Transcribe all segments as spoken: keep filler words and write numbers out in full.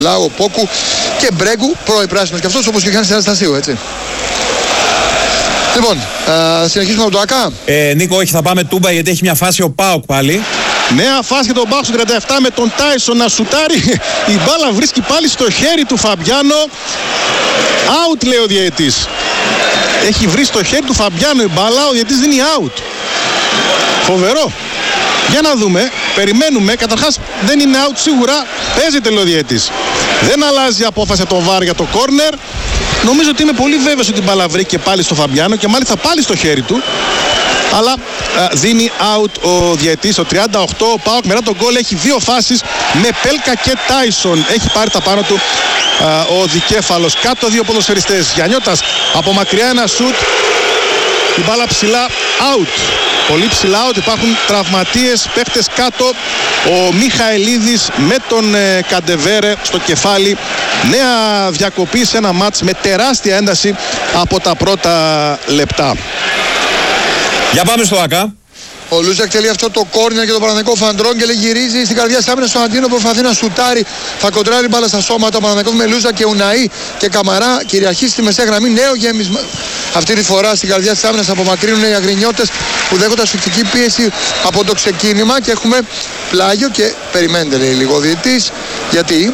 Λάου, Πόκου και Μπρέγκου, πρώην πράσινος και αυτός, όπως και ο Γιάννης Αναστασίου, έτσι. Λοιπόν, θα συνεχίσουμε από το ΑΚΑ. Ε, Νίκο, όχι, θα πάμε Τούμπα γιατί έχει μια φάση ο ΠΑΟΚ πάλι. Νέα φάση για τον ΠΑΟΚ στο τριάντα επτά με τον Τάισον να σουτάρει. Η μπάλα βρίσκει πάλι στο χέρι του Φαμπιάνο. Out, λέει ο διαιτής. Έχει βρει στο χέρι του Φαμπιάνο η μπάλα, ο διαιτής δίνει out. Φοβερό. Για να δούμε, περιμένουμε. Καταρχάς δεν είναι out σίγουρα. Παίζεται, λέει ο διαιτής. Δεν αλλάζει η απόφαση από το βαρ για το κόρνερ. Νομίζω ότι είμαι πολύ βέβαιος ότι η μπάλα βρήκε πάλι στο Φαμπιάνο και μάλιστα πάλι στο χέρι του. Αλλά α, δίνει out ο διαιτής. Ο τριάντα οκτώ ο ΠΑΟΚ μετά τον γκολ έχει δύο φάσεις με Πέλκα και Τάισον. Έχει πάρει τα πάνω του α, ο δικέφαλος. Κάτω δύο ποδοσφαιριστές. Γιαννιώτας από μακριά ένα σουτ. Η μπάλα ψηλά out. Πολύ ψηλά out. Υπάρχουν τραυματίες, παίχτες κάτω. Ο Μιχαηλίδης με τον ε, Καντεβέρε στο κεφάλι. Νέα διακοπή σε ένα μάτς με τεράστια ένταση από τα πρώτα λεπτά. Για πάμε στο ΑΚΑ. Ο Λούζακ τελεί αυτό το κόρνερ και το Παναθηναϊκό Φαντρόγγελε γυρίζει στην καρδιά της άμυνας στον Αντίνο, προσπαθεί να σουτάρει. Θα κοντράρει μπάλα στα σώματα. Ο Παναθηναϊκός με Λούζακ και Ουναή και Καμαρά κυριαρχεί στη μεσαία γραμμή. Νέο γέμισμα. Αυτή τη φορά στην καρδιά της άμυνας απομακρύνουν οι αγρινιώτες που δέχονται ασφυκτική πίεση από το ξεκίνημα και έχουμε πλάγιο και περιμένετε, λέει λίγο ο διαιτής. Γιατί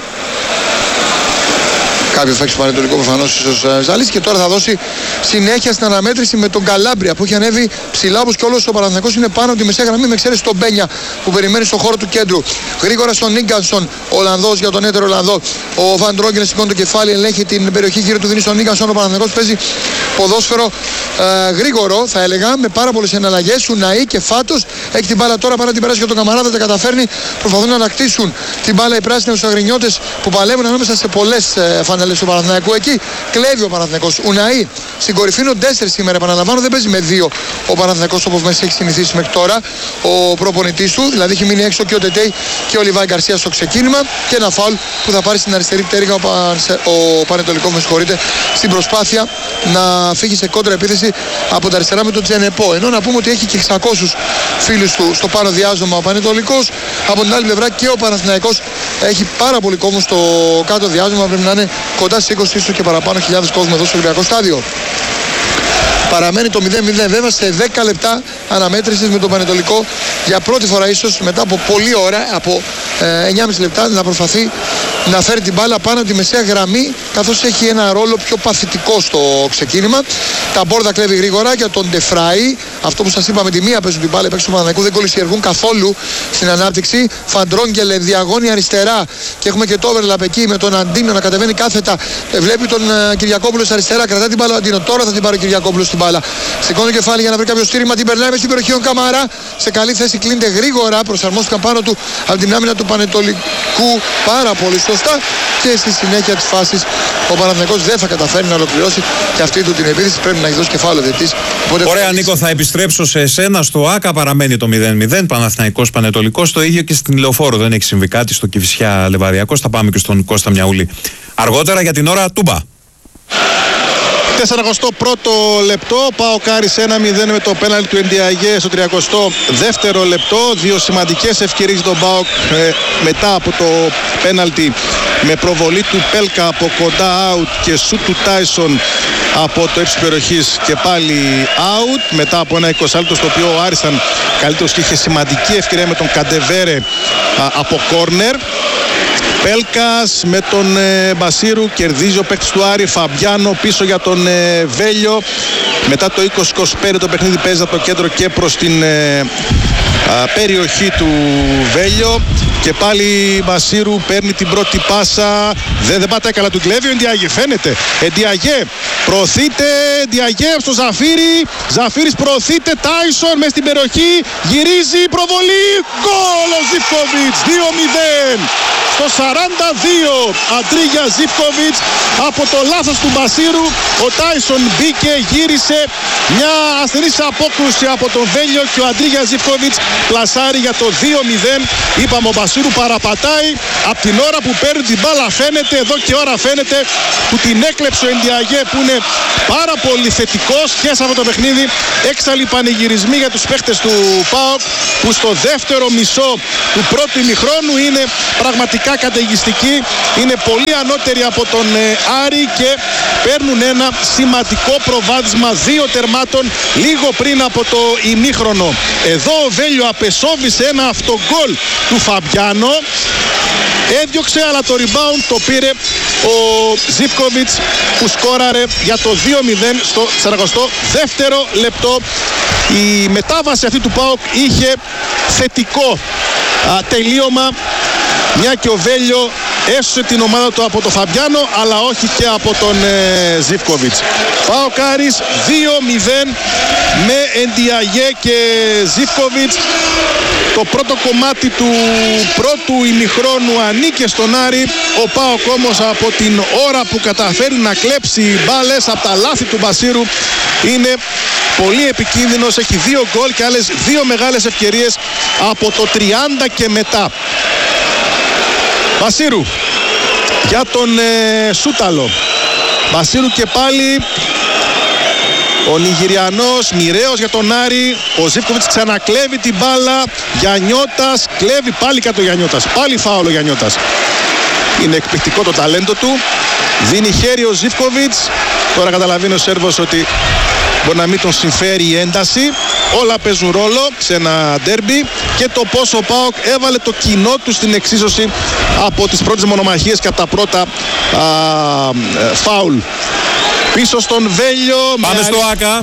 κάποιο θα έχει στο Πανετολικό προφανώς ίσως ζαλίσει και τώρα θα δώσει συνέχεια στην αναμέτρηση με τον Καλάμπρια που έχει ανέβει ψηλά όπως και όλος ο Παναθηναϊκός είναι πάνω από τη μεσαία γραμμή με εξαίρεση τον Μπένια που περιμένει στον χώρο του κέντρου. Γρήγορα στον Νίγκανσον, Ολλανδός για τον έτερο Ολλανδό. Ο Βαν Ντρόγκεν σηκώνει το κεφάλι, ελέγχει την περιοχή γύρω του, δίνει στον Νίγκανσον. Ο Παναθηναϊκός παίζει ποδόσφαιρο ε, γρήγορο θα έλεγα με πάρα πολλές εναλλαγές. Ουναή και Φάτος έχει την μπάλα τώρα πάνω την περάσει για τον Καμαρά, δεν τα καταφέρνει. Προσπαθούν να ανακτήσουν την μπάλα οι πράσινοι στους αγρινιώτες που παλεύουν ανάμεσα σε πολλές ε, φανέλες του Παναθηναϊκού. Εκεί κλέβει ο Παναθηναϊκός. Ουναή στην κορυφή είναι ο τέσσερις σήμερα, επαναλαμβάνω, δεν παίζει με δύο ο Παναθηναϊκός όπως μας έχει συνηθίσει μέχρι τώρα ο προπονητής του. Δηλαδή έχει μείνει έξω και ο Τετέι και ο Λιβάη Γκαρσία στο ξεκίνημα και ένα φάουλ που θα πάρει στην αριστερή πτέρυγα ο, Πανσε... ο Πανετολικός, με συγχωρείτε, στην προσπάθεια να φύγει σε κόντρα επίθεση από τα αριστερά με τον Τζενεπό. Ενώ να πούμε ότι έχει και εξακόσιους φίλους του στο πάνω διάζωμα ο Πανετολικός. Από την άλλη πλευρά και ο Παναθηναϊκός έχει πάρα πολύ κόσμο στο κάτω διάζωμα, πρέπει να είναι κοντά στις είκοσι ίσως και παραπάνω χιλιάδες κόσμο εδώ στο Ολυμπιακό στάδιο. Παραμένει το μηδέν μηδέν βέβαια σε δέκα λεπτά αναμέτρησης με τον Πανετολικό για πρώτη φορά ίσως μετά από πολλή ώρα, από ε, εννιά και μισή λεπτά να προσπαθεί να φέρει την μπάλα πάνω από τη μεσαία γραμμή καθώς έχει ένα ρόλο πιο παθητικό στο ξεκίνημα. Τα μπόρδα κλέβει γρήγορα για τον Ντεφράι. Αυτό που σας είπα με τη μία παίζουν την μπάλα, οι παίκτες του Παναθηναϊκού δεν κολλησιεργούν καθόλου στην ανάπτυξη. Φαντρόγγελε διαγώνει αριστερά και έχουμε και το overlap εκεί με τον Αντίνο να κατεβαίνει κάθετα. Βλέπει τον uh, Κυριακόπουλο αριστερά, κρατά την μπάλα ο Αντίνο. Τώρα θα την πάρει ο Κυριακόπουλος στην μπάλα. Σηκώνει το κεφάλι για να βρει κάποιο στήριγμα, την περνάει μες στην περιοχή ο Καμαρά. Σε καλή θέση κλείνεται γρήγορα, προσαρμόστηκαν πάνω του από την άμυνα του Πανετολικού πάρα πολύ σωστά και στη συνέχεια της φάσης ο Παναθηναϊκός δεν θα καταφέρει να ολοκληρώσει και αυτή του την επίθεση. Πρέπει να έχει δώσει κεφάλαιο διετής. Ωραία, Νίκο, θα επιστρέψω σε εσένα. Στο ΑΚΑ παραμένει το μηδέν μηδέν. Παναθηναϊκός Πανετολικός. Το ίδιο και στην Λεωφόρο. Δεν έχει συμβεί κάτι στο Κηφισιά Λεβαδιακός. Θα πάμε και στον Κώστα Μιαούλη αργότερα. Για την ώρα Τούμπα. σαράντα πρώτο λεπτό, ΠΑΟΚ Άρης ένα μηδέν με το πέναλτι του Εντιαγέ στο τριάντα δεύτερο λεπτό. Δύο σημαντικές ευκαιρίες τον ΠΑΟΚ ε, μετά από το πέναλτι με προβολή του Πέλκα από κοντά out και σουτ του Τάισον από το ύψος της περιοχής και πάλι out. Μετά από ένα είκοσι λεπτό στο οποίο ο Άρης ήταν καλύτερος και είχε σημαντική ευκαιρία με τον Καντεβέρε α, από κόρνερ. Πέλκας με τον ε, Μπασίρου, κερδίζει ο παίκτης του Άρη. Φαμπιάνο πίσω για τον ε, Βέλιο. Μετά το είκοσι είκοσι πέντε το παιχνίδι παίζει από το κέντρο και προς την ε, α, περιοχή του Βέλιο. Και πάλι Μπασίρου παίρνει την πρώτη πάσα. Δεν, δεν πατάει καλά, του κλέβει ο Εντιαγέ, φαίνεται. Εντιαγέ προωθείται, Εντιαγέ στο Ζαφύρι. Ζαφύρης προωθείται, Τάισον μες στην περιοχή. Γυρίζει, προβολή. Γκολ ο Ζίβκοβιτς, δύο μηδέν. Στο σαράντα δύο Αντρίγια Ζίβκοβιτς από το λάθος του Μπασίρου. Ο Τάισον μπήκε, γύρισε. Μια ασθενής απόκρουση από τον Βέλιο και ο Αντρίγια Ζίβκοβιτς πλασάρει για το δύο μηδέν. Είπαμε ο Μπασίρου Μπασίρου παραπατάει. Από την ώρα που παίρνει την μπάλα φαίνεται, εδώ και ώρα φαίνεται, που την έκλεψε ο Ενδιαγέ, που είναι πάρα πολύ θετικός και σε αυτό το παιχνίδι. Έξαλλοι πανηγυρισμοί για τους παίχτες του ΠΑΟΚ, που στο δεύτερο μισό του πρώτου ημιχρόνου είναι πραγματικά καταιγιστικοί. Είναι πολύ ανώτεροι από τον ε, Άρη και παίρνουν ένα σημαντικό προβάδισμα δύο τερμάτων λίγο πριν από το ημίχρονο. Εδώ ο Βέλιο απεσόβησε ένα αυτογκόλ του Φαμπιάνο. Έδιωξε, αλλά το rebound το πήρε ο Ζίβκοβιτς, που σκόραρε για το δύο μηδέν στο σαρανταεκτό δεύτερο λεπτό. Η μετάβαση αυτή του ΠΑΟΚ είχε θετικό α, τελείωμα, μια και ο Βέλιο έσωσε την ομάδα του από τον Φαμπιάνο, αλλά όχι και από τον ε, Ζίβκοβιτς. ΠΑΟΚ Άρης δύο μηδέν με Ενδιαγέ και Ζίβκοβιτς. Το πρώτο κομμάτι του πρώτου ημιχρόνου ανήκε στον Άρη. Ο ΠΑΟΚ όμως από την ώρα που καταφέρει να κλέψει μπάλες από τα λάθη του Μπασίρου είναι πολύ επικίνδυνος. Έχει δύο γκολ και άλλες δύο μεγάλες ευκαιρίες από το τριάντα και μετά. Μπασίρου για τον ε, Σούταλο. Μπασίρου και πάλι ο Νιγηριανός, μοιραίος για τον Άρη. Ο Ζίβκοβιτς ξανακλέβει την μπάλα. Γιαννιώτας, κλέβει πάλι κάτω Γιαννιώτας. Πάλι φάουλ ο Γιαννιώτας. Είναι εκπληκτικό το ταλέντο του. Δίνει χέρι ο Ζίβκοβιτς. Τώρα καταλαβαίνει ο Σέρβος ότι μπορεί να μην τον συμφέρει η ένταση. Όλα παίζουν ρόλο σε ένα ντέρμπι, και το πόσο ο ΠΑΟΚ έβαλε το κοινό του στην εξίσωση από τις πρώτες μονομαχίες και από τα πρώτα α, ε, φάουλ. Πίσω στον Βέλιο. Πάμε στο Άκα.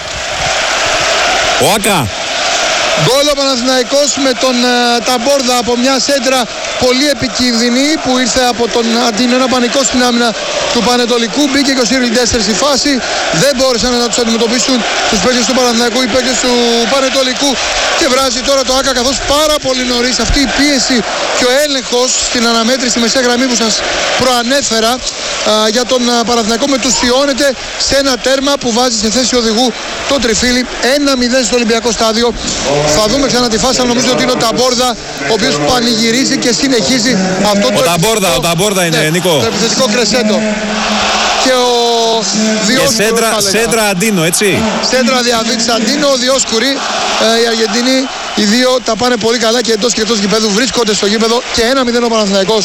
Ο Άκα. Γκολ ο Παναθηναϊκός με τον uh, Ταμπόρδα από μια σέντρα πολύ επικίνδυνη που ήρθε από τον Αντίνο. Ένα πανικό στην άμυνα του Πανετολικού. Μπήκε και ο Σίριλ τέσσερις στη φάση. Δεν μπόρεσαν να τους αντιμετωπίσουν τους παίκτες του Παναθηναϊκού, οι παίκτες του Πανετολικού. Και βράζει τώρα το Άκα, καθώς πάρα πολύ νωρίς αυτή η πίεση και ο έλεγχος στην αναμέτρηση στη μεσαία γραμμή που σας προανέφερα uh, για τον uh, Παναθηναϊκό μετουσιώνεται σε ένα τέρμα που βάζει σε θέση οδηγού το Τριφύλι. ένα μηδέν στο Ολυμπιακό Στάδιο. Θα δούμε ξανά τη φάση, αλλά νομίζω ότι είναι ο Ταμπόρδα ο οποίος πανηγυρίζει και συνεχίζει αυτό το ο Ταμπόρδα, ο Ταμπόρδα είναι, ναι, Νίκο. Το επιθετικό κρεσέντο. Και ο Διόσκουρη. Και σέντρα, σέντρα Αντίνο, έτσι. Σέντρα Διαβίτης Αντίνο, ο Διόσκουρη. Ε, οι Αργεντινοί, οι δύο τα πάνε πολύ καλά και εντός και εκτός γηπέδου. Βρίσκονται στο γήπεδο και ένα μηδέν ο Παναθηναϊκός.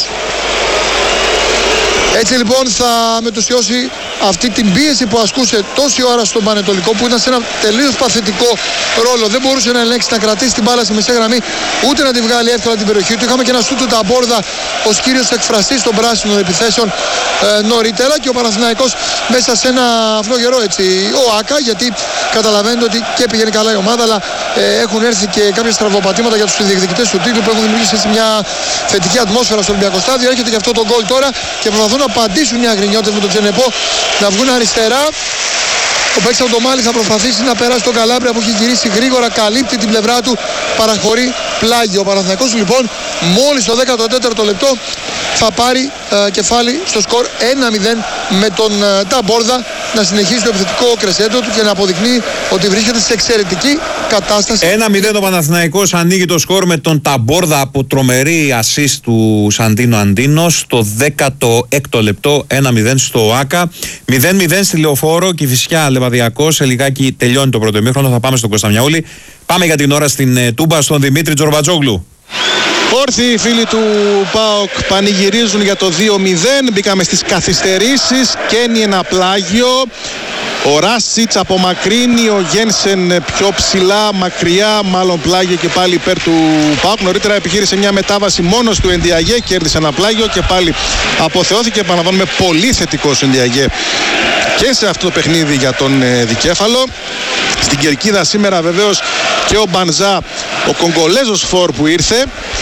Έτσι λοιπόν θα μετουσιώσει αυτή την πίεση που ασκούσε τόση ώρα στον Πανετολικό, που ήταν σε ένα τελείως παθητικό ρόλο. Δεν μπορούσε να ελέγξει, να κρατήσει την μπάλα στη μεσαία γραμμή, ούτε να τη βγάλει εύκολα την περιοχή του. Είχαμε και ένα σούτ του Ταμπόρδα ως κύριος εκφραστής των πράσινων επιθέσεων ε, νωρίτερα, και ο Παναθηναϊκός μέσα σε ένα φλογερό έτσι ο Άκα, γιατί καταλαβαίνετε ότι και πηγαίνει καλά η ομάδα, αλλά ε, έχουν έρθει και κάποια στραβοπατήματα για τους διεκδικητές του τίτλου που έχουν δημιουργήσει μια θετική ατμόσφαιρα στο Ολυμπιακό Στάδιο. Έρχεται και αυτό το γκολ τώρα και προσπαθούν να απαντήσουν οι αγρινιώτες με τον Τζενεπό να βγουν αριστερά. Ο παίκτης από το Μάλι θα προσπαθήσει να περάσει τον Καλάμπρια που έχει γυρίσει γρήγορα, καλύπτει την πλευρά του, παραχωρεί πλάγιο. Ο Παναθηναϊκός λοιπόν μόλις το δέκατο τέταρτο λεπτό θα πάρει ε, κεφάλι στο σκορ ένα μηδέν με τον ε, Ταμπόρδα να συνεχίσει το επιθετικό κρεσέντο του και να αποδεικνύει ότι βρίσκεται σε εξαιρετική κατάσταση. ένα μηδέν ο Παναθηναϊκός ανοίγει το σκορ με τον Ταμπόρδα από τρομερή ασίστ του Σαντίνο Αντίνο στο δέκατο έκτο λεπτό. ένα μηδέν στο Άκα. μηδέν μηδέν στη Λεωφόρο, Κηφισιά Λεβαδιακός. Σε λιγάκι τελειώνει το πρώτο ημίχρονο. Θα πάμε στον Κωνσταντιαούλη. Πάμε για την ώρα στην ε, Τούμπα, στον Δημήτρη Τζορβατζόγλου. Όρθιοι οι φίλοι του ΠΑΟΚ πανηγυρίζουν για το δύο μηδέν. Μπήκαμε στις καθυστερήσεις. Καίνει ένα πλάγιο. Ο Ράσιτς απομακρύνει, ο Γένσεν πιο ψηλά, μακριά, μάλλον πλάγιο και πάλι υπέρ του ΠΑΟΚ. Νωρίτερα επιχείρησε μια μετάβαση μόνος του Ενδιαγέ, κέρδισε ένα πλάγιο και πάλι αποθεώθηκε. Επαναλαμβάνουμε, πολύ θετικός ο Ενδιαγέ και σε αυτό το παιχνίδι για τον ε, δικέφαλο. Στην κερκίδα σήμερα βεβαίως και ο Μπανζά, ο Κογκολέζος φορ που ήρθε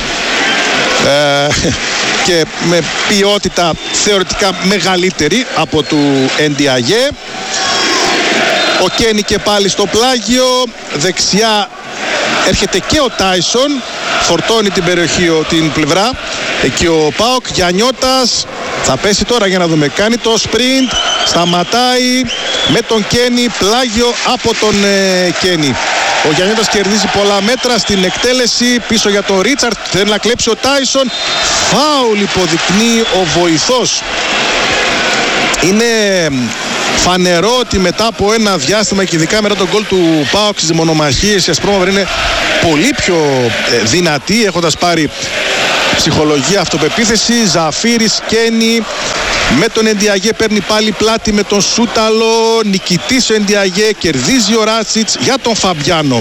ε, και με ποιότητα θεωρητικά μεγαλύτερη από του Ενδιαγέ. Ο Κένι και πάλι στο πλάγιο, δεξιά έρχεται και ο Τάισον, φορτώνει την περιοχή, την πλευρά, εκεί ο ΠΑΟΚ. Γιαννιώτας θα πέσει τώρα για να δούμε, κάνει το sprint, σταματάει με τον Κένι, πλάγιο από τον ε, Κένι. Ο Γιαννίδας κερδίζει πολλά μέτρα στην εκτέλεση. Πίσω για τον Ρίτσαρτ. Θέλει να κλέψει ο Τάισον. Φάουλ υποδεικνύει ο βοηθός. Είναι φανερό ότι μετά από ένα διάστημα και ειδικά μετά τον γκολ του ΠΑΟΚ στις μονομαχίες η Ασπρόμαυρη είναι πολύ πιο δυνατή, έχοντας πάρει ψυχολογία, αυτοπεποίθηση. Ζαφύρης, Κένι με τον Εντιαγέ, παίρνει πάλι πλάτη με τον Σούταλο. Νικητής ο Εντιαγέ, κερδίζει ο Ράτσιτς για τον Φαμπιάνο.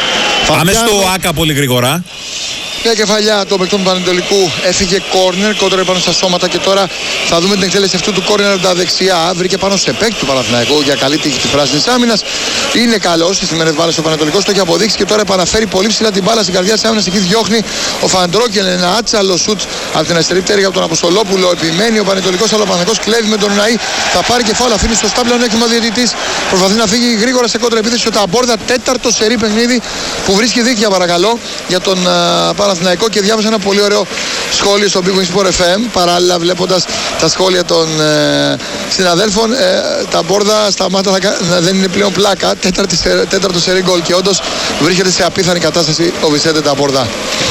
Πάμε στο ΆΚΑ πολύ γρήγορα. Μια κεφαλιά των παικτών του Πανετολικού, έφυγε κόρνερ, κόντρα πάνω στα σώματα και τώρα θα δούμε την εκτέλεση αυτού του κόρνερ από τα δεξιά. Βρήκε πάνω σε παίκτη του Παναθηναϊκού για καλή τύχη της πράσινης άμυνας. Είναι καλός στις σημερινές μπάλες ο Πανετολικός, το έχει αποδείξει και τώρα επαναφέρει πολύ ψηλά την μπάλα στην καρδιά της άμυνας. Εκεί διώχνει ο Φαντρόκελ, ένα άτσαλο σουτ από την αριστερή πτέρυγα από τον Αποστολόπουλο. Επιμένει ο Πανετολικός, αλλά ο Παναθηναϊκός κλέβει με τον Ναή. Θα πάρει και φάουλ, αφήνει στο στάμπλο έχει ο διαιτητής. Προσπαθεί να φύγει γρήγορα σε κόντρα επίθεση ο Ταμπόρδα. Τέταρτο σερί παιχνίδι που βρίσκει δίκαια παρακαλώ για τον uh, Παναθηναϊκό. Και διάβασα ένα πολύ ωραίο σχόλιο στο Big Wings Sport εφ εμ παράλληλα βλέποντας τα σχόλια των ε, συναδέλφων. Ε, τα Μπόρδα σταμάτα να δεν είναι πλέον πλάκα. Τέταρτη, τέταρτο σερί γκολ και όντως βρίσκεται σε απίθανη κατάσταση ο Βισέντε Ταμπόρδα.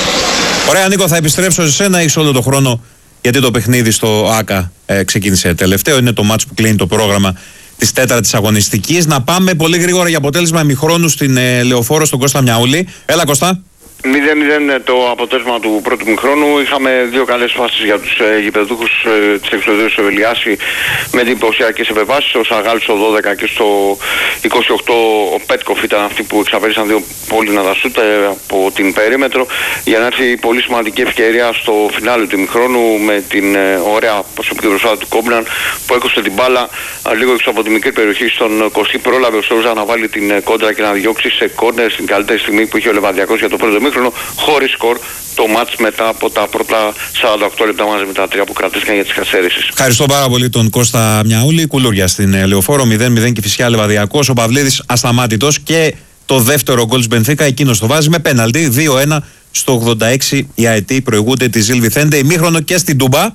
Ωραία, Νίκο, θα επιστρέψω σε σένα. Έχεις όλο το χρόνο γιατί το παιχνίδι στο ΆΚΑ ε, ξεκίνησε τελευταίο. Είναι το μάτς που κλείνει το πρόγραμμα της τέταρτης αγωνιστικής. Να πάμε πολύ γρήγορα για αποτέλεσμα ημιχρόνου στην ε, Λεωφόρο στον Κώστα Μιαούλη. Έλα, Κώστα. μηδέν μηδέν το αποτέλεσμα του πρώτου μηχρόνου. Είχαμε δύο καλές φάσεις για τους ε, γηπεδούχους ε, της εξωτερικής του Ευελιάση με εντυπωσιακές επεμβάσεις. Ο Σαγάλ στο δώδεκα και στο είκοσι οκτώ ο Πέτκοφ ήταν αυτοί που εξαπέρισαν δύο πολύ δυνατά σούτ από την περίμετρο για να έρθει η πολύ σημαντική ευκαιρία στο φινάλε του μηχρόνου με την ε, ωραία προσωπική προσπάθεια του Κόμπναν που έκοψε την μπάλα ε, λίγο έξω από τη μικρή περιοχή στον Κωστή. Πρόλαβε ο Σόουζα να βάλει την ε, κόντρα και να διώξει σε κόρνερ στην καλύτερη στιγμή που είχε ο Λεβαδιακός για το πρώτο μήχρονο, χωρίς σκορ το μάτς μετά από τα πρώτα σαράντα οκτώ λεπτά μαζί με τα τρία που κρατήθηκαν για τις καθυστέρησεις. Ευχαριστώ πάρα πολύ τον Κώστα Μιαούλη. Κουλούρια στην Λεωφόρο, μηδέν μηδέν και φυσικά Λεβαδιακός. Ο Παυλίδης ασταμάτητος και το δεύτερο γκολ της Μπενφίκα εκείνος το βάζει με πέναλτι. δύο ένα στο ογδόντα έξι οι αετοί προηγούνται τη Ζιλ Βιθέντε. Ημίχρονο και στην Τούμπα.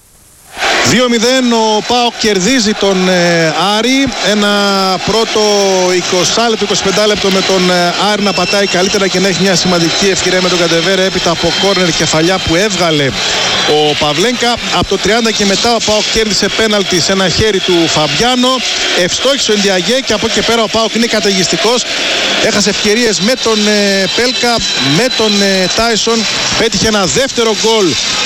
δύο μηδέν ο ΠΑΟΚ κερδίζει τον ε, Άρη. Ένα πρώτο είκοσι λεπτό, είκοσι πέντε λεπτό με τον ε, Άρη να πατάει καλύτερα και να έχει μια σημαντική ευκαιρία με τον Κατεβέρε έπειτα από κόρνερ κεφαλιά που έβγαλε ο Παυλένκα. Από το τριάντα και μετά ο ΠΑΟΚ κέρδισε πέναλτι σε ένα χέρι του Φαμπιάνο. Ευστόχησε ο Εντιαγέ και από εκεί και πέρα ο ΠΑΟΚ είναι καταιγιστικός. Έχασε ευκαιρίες με τον ε, Πέλκα, με τον ε, Τάισον. Πέτυχε ένα δεύτερο γκολ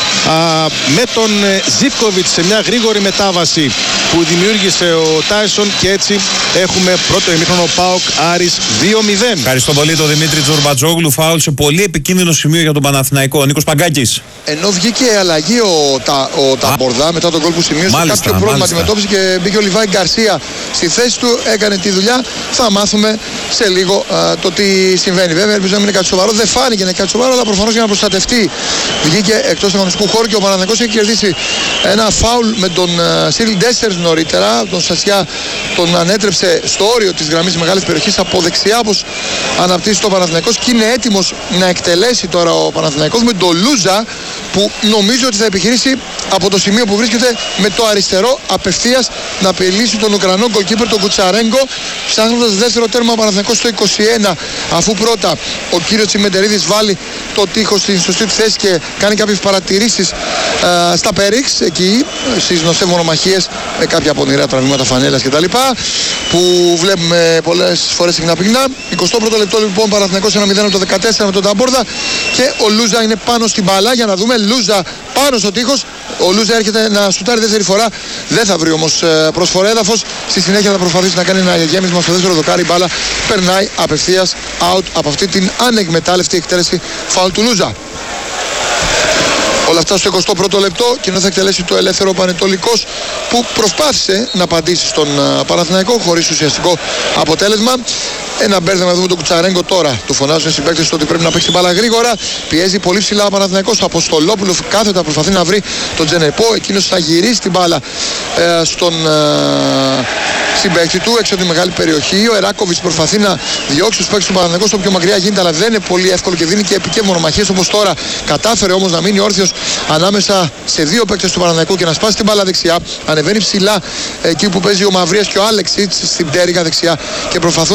με τον ε, Ζίβκοβιτς σε μια γρήγορη μετάβαση που δημιούργησε ο Τάισον και έτσι έχουμε πρώτο ημίχρονο ΠΑΟΚ Άρης δύο μηδέν. Ευχαριστώ πολύ τον Δημήτρη Τζορμπατζόγλου. Φάουλ σε πολύ επικίνδυνο σημείο για τον Παναθηναϊκό. Ο Νίκος Παγκάκης. Ενώ βγήκε αλλαγή ο, τα, ο Ταμπορδά μετά τον γκολ που σημείωσε, μάλιστα, κάποιο πρόβλημα μάλιστα. αντιμετώπισε και μπήκε ο Λιβάη Γκαρσία στη θέση του, έκανε τη δουλειά. Θα μάθουμε σε λίγο α, το τι συμβαίνει. Βέβαια, ελπίζω να μην είναι κάτι σοβαρό. Δεν φάνηκε να είναι κάτι σοβαρό, αλλά προφανώς για να προστατευτεί βγήκε εκτός του αγωνιστικού χώρου και ο Παναθηναϊκός έχει κερδίσει ένα φάουλ με τον Σίριλ Ντέσσερ νωρίτερα. Τον Σασιά τον ανέτρεψε στο όριο της γραμμής μεγάλης περιοχής από δεξιά, όπως αναπτύσσει το Παναθηναϊκός και είναι έτοιμος να εκτελέσει τώρα ο Παναθηναϊκός με τον Λούζα που νομίζω ότι θα επιχειρήσει από το σημείο που βρίσκεται με το αριστερό απευθείας να απειλήσει τον Ουκρανό γκολκίπερ τον Κουτσαρέγκο, ψάχνοντας δεύτερο τέρμα ο Παναθηναϊκός στο είκοσι ένα, αφού πρώτα ο κύριος Τσιμεντερίδης βάλει το τείχος στην σωστή θέση και κάνει κάποιες παρατηρήσεις α, στα Πέριξ εκεί στις γνωστές μονομαχίες με κάποια πονηρά τραυματά φανέλας κτλ. Που βλέπουμε πολλές φορές συχνά πυκνά. εικοστό πρώτο λεπτό λοιπόν Παναθηναϊκός ένα μηδέν από το δεκατέσσερα με τον Ταμπόρδα και ο Λούζα είναι πάνω στην μπάλα για να δούμε. Λούζα πάνω στο τείχος. Ο Λούζα έρχεται να σουτάρει δεύτερη φορά. Δεν θα βρει όμως προσφορά έδαφος. Στη συνέχεια θα προσπαθήσει να κάνει ένα γέμισμα στο δεύτερο δοκάρι. Η μπάλα περνάει απευθείας out από αυτή την ανεκμετάλλευτη εκτέλεση φάουλ του Λούζα. Όλα αυτά στο εικοστό πρώτο λεπτό και ενώ θα εκτελέσει το ελεύθερο Πανετολικός που προσπάθησε να απαντήσει στον Παναθηναϊκό χωρίς ουσιαστικό αποτέλεσμα. Ένα μπέρδεμα εδώ με τον Κουτσαρέγκο τώρα. Του φωνάζουν οι συμπαίκτες ότι πρέπει να παίξει την μπάλα γρήγορα. Πιέζει πολύ ψηλά ο Παναθηναϊκός. Ο Αποστολόπουλο κάθετα προσπαθεί να βρει τον Τζενεπό. Εκείνος θα γυρίσει την μπάλα ε, στον ε, συμπαίκτη του έξω από τη μεγάλη περιοχή. Ο Εράκοβιτς προσπαθεί να διώξει τους παίκτες του Παναθηναϊκού στο πιο μακριά γίνεται, αλλά δεν είναι πολύ εύκολο και δίνει και επικές μονομαχίες όπως τώρα. Κατάφερε όμως να μείνει όρθιος ανάμεσα σε δύο παίκτες του Παναθηναϊκού και να σπάσει την μπάλα δεξιά. Ανεβαίνει ψηλά εκεί που παίζει ο Μαυρίας και ο Άλεξιτς στην πτέρυγα δεξιά και προσπαθούν να βρουν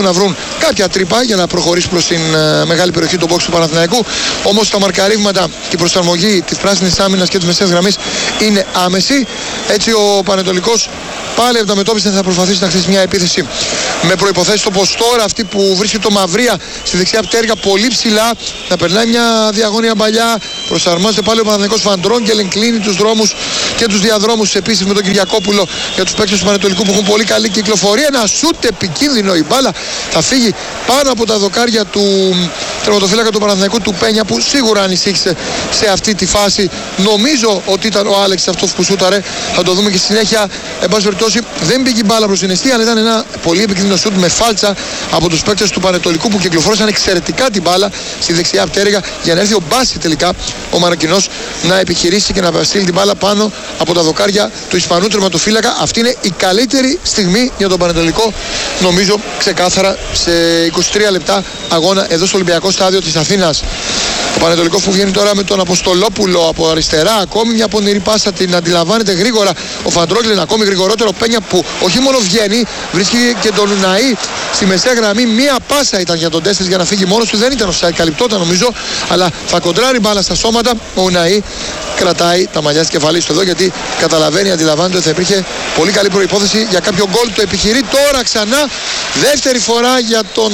κάποια τρύπα για να προχωρήσει προς την ε, μεγάλη περιοχή του box του Παναθηναϊκού. Όμως τα μαρκαρίσματα και η προσαρμογή της πράσινης άμυνας και της μεσαίας γραμμής είναι άμεση. Έτσι ο Πανετολικός πάλι αντιμετώπισε, θα προσπαθήσει να χτίσει μια επίθεση με προϋποθέσεις όπως τώρα αυτή που βρίσκει το Μαυρία στη δεξιά πτέρυγα πολύ ψηλά, να περνάει μια διαγώνια παλιά. Προσαρμόζεται πάλι ο Παναθηναϊκός. Φαντρόγκελεν κλείνει τους δρόμους και τους διαδρόμους επίσης με τον Κυριακόπουλο για τους παίκτες του Πανετολικού που έχουν πολύ καλή κυκλοφορία. Ένα σούτ επικίνδυνο, η μπάλα θα φύγει πάνω από τα δοκάρια του τερματοφύλακα του Παναθηναϊκού, του Πένια, που σίγουρα ανησύχησε σε αυτή τη φάση. Νομίζω ότι ήταν ο Άλεξ αυτός που σούταρε, θα το δούμε και στη συνέχεια. Εν πάση περιπτώσει δεν πήγε η μπάλα προς την αιστεία, αλλά ήταν ένα πολύ επικίνδυνο σούτ με φάλτσα από τους παίκτες του Πανετολικού που κυκλοφόρησαν εξαιρετικά την μπάλα στη δεξιά πτέρυγα για να έρθει ο Μπάση τελικά ο Μαροκινός να επιχειρήσει και να στείλει την μπάλα πάνω από τα δοκάρια του Ισπανού τερματοφύλακα. Αυτή είναι η καλύτερη στιγμή για τον Πανετολικό, νομίζω ξεκάθαρα, σε είκοσι τρία λεπτά αγώνα εδώ στο Ολυμπιακό Στάδιο της Αθήνας. Ο Πανετολικός που βγαίνει τώρα με τον Αποστολόπουλο από αριστερά, ακόμη μια πονηρή πάσα, την αντιλαμβάνεται γρήγορα ο Φαντρόγκλεν, ακόμη γρηγορότερο Πένια που όχι μόνο βγαίνει, βρίσκει και τον Ουναή στη μεσαία γραμμή. Μία πάσα ήταν για τον Ντέσσερς για να φύγει μόνος του, δεν ήταν offside, καλυπτόταν νομίζω, αλλά θα κοντράρει μπάλα στα σώματα. Ο Ουναή κρατάει τα μαλλιά της κεφαλής του εδώ, γιατί καταλαβαίνει, αντιλαμβάνεται ότι θα υπήρχε πολύ καλή προϋπόθεση για κάποιο γκολ. Το επιχειρεί τώρα ξανά, δεύτερη φορά για τον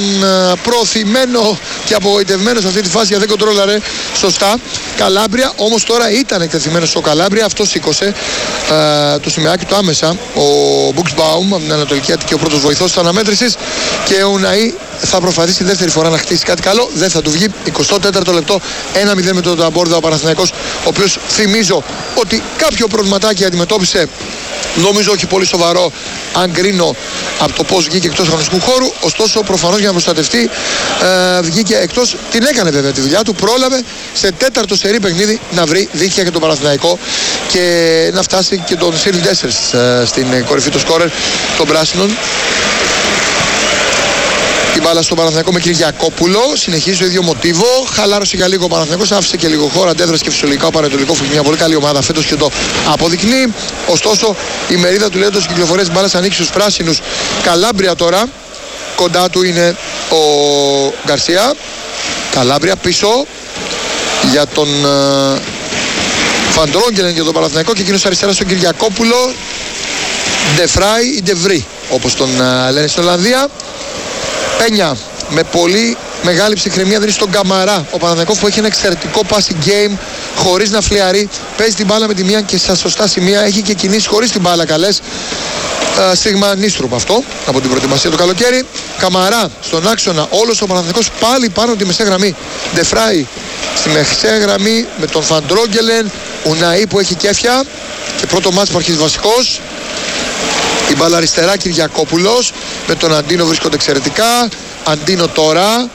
προωθημένο και απογοητευμένο σε αυτή τη φάση, για δεν κοντρόλαρε σωστά Καλάμπρια. Όμως τώρα ήταν εκτεθειμένος στο Καλάμπρια, αυτό σήκωσε ε, το σημαίακι του άμεσα ο Μπουξμπάουμ από την Ανατολική Αττική, ο πρώτος βοηθός της αναμέτρησης, και ο Ουναή θα προσπαθήσει δεύτερη φορά να χτίσει κάτι καλό. Δεν θα του βγει. εικοστό τέταρτο λεπτό, ένα μηδέν με τον Ταμπόρδα ο Παναθηναϊκός, ο οποίος θυμίζω ότι κάποιο προβληματάκι αντιμετώπισε, νομίζω όχι πολύ σοβαρό αν κρίνω από το πώς βγήκε εκτός αγωνιστικού χώρου. Ωστόσο προφανώς για να προστατευτεί ε, βγήκε εκτός. Την έκανε βέβαια τη δουλειά του, πρόλαβε σε τέταρτο σερί παιχνίδι να βρει δίχτυα για τον Παναθηναϊκό και να φτάσει και τον Σίριλ Ντέσσερς ε, στην κορυφή του σκόρερ των πράσινων. Η μπάλα στον Παναθηναϊκό με Κυριακόπουλο. Συνεχίζει το ίδιο μοτίβο. Χαλάρωσε για λίγο ο Παναθηναϊκός, άφησε και λίγο χώρο, αντέδρασε και φυσιολογικά ο Πανετολικός που έχει μια πολύ καλή ομάδα φέτος και το αποδεικνύει. Ωστόσο η μερίδα του λέοντος κυκλοφορίας μπάλας ανοίξει στους πράσινους. Καλάμπρια τώρα. Κοντά του είναι ο Γκαρσία. Καλάμπρια πίσω για τον uh, Φαντρόγκελεν για τον Παναθηναϊκό και εκείνος αριστερά στον Κυριακόπουλο. Ντεφράι ή Ντεβρί όπως τον uh, λένε στην Ολλανδία. Πένια με πολύ μεγάλη ψυχραιμία δίνει στον Καμαρά. Ο Παναθηναϊκός που έχει ένα εξαιρετικό passing game χωρίς να φλιαρεί. Παίζει την μπάλα με τη μία και στα σωστά σημεία. Έχει και κινήσει χωρίς την μπάλα καλές. Uh, Στίγμα Νίστρουπ αυτό από την προετοιμασία του καλοκαίρι. Καμαρά στον άξονα, όλος ο Παναθηναϊκός πάλι πάνω από τη μεσαία γραμμή. Ντεφράι στη μεσαία γραμμή με τον Φαντρόγκελεν. Ουναή που έχει κέφια και πρώτο μάτς που αρχίζει βασικός. Η μπάλα αριστερά, Κυριακόπουλος με τον Αντίνο βρίσκονται εξαιρετικά. Αντίνο τώρα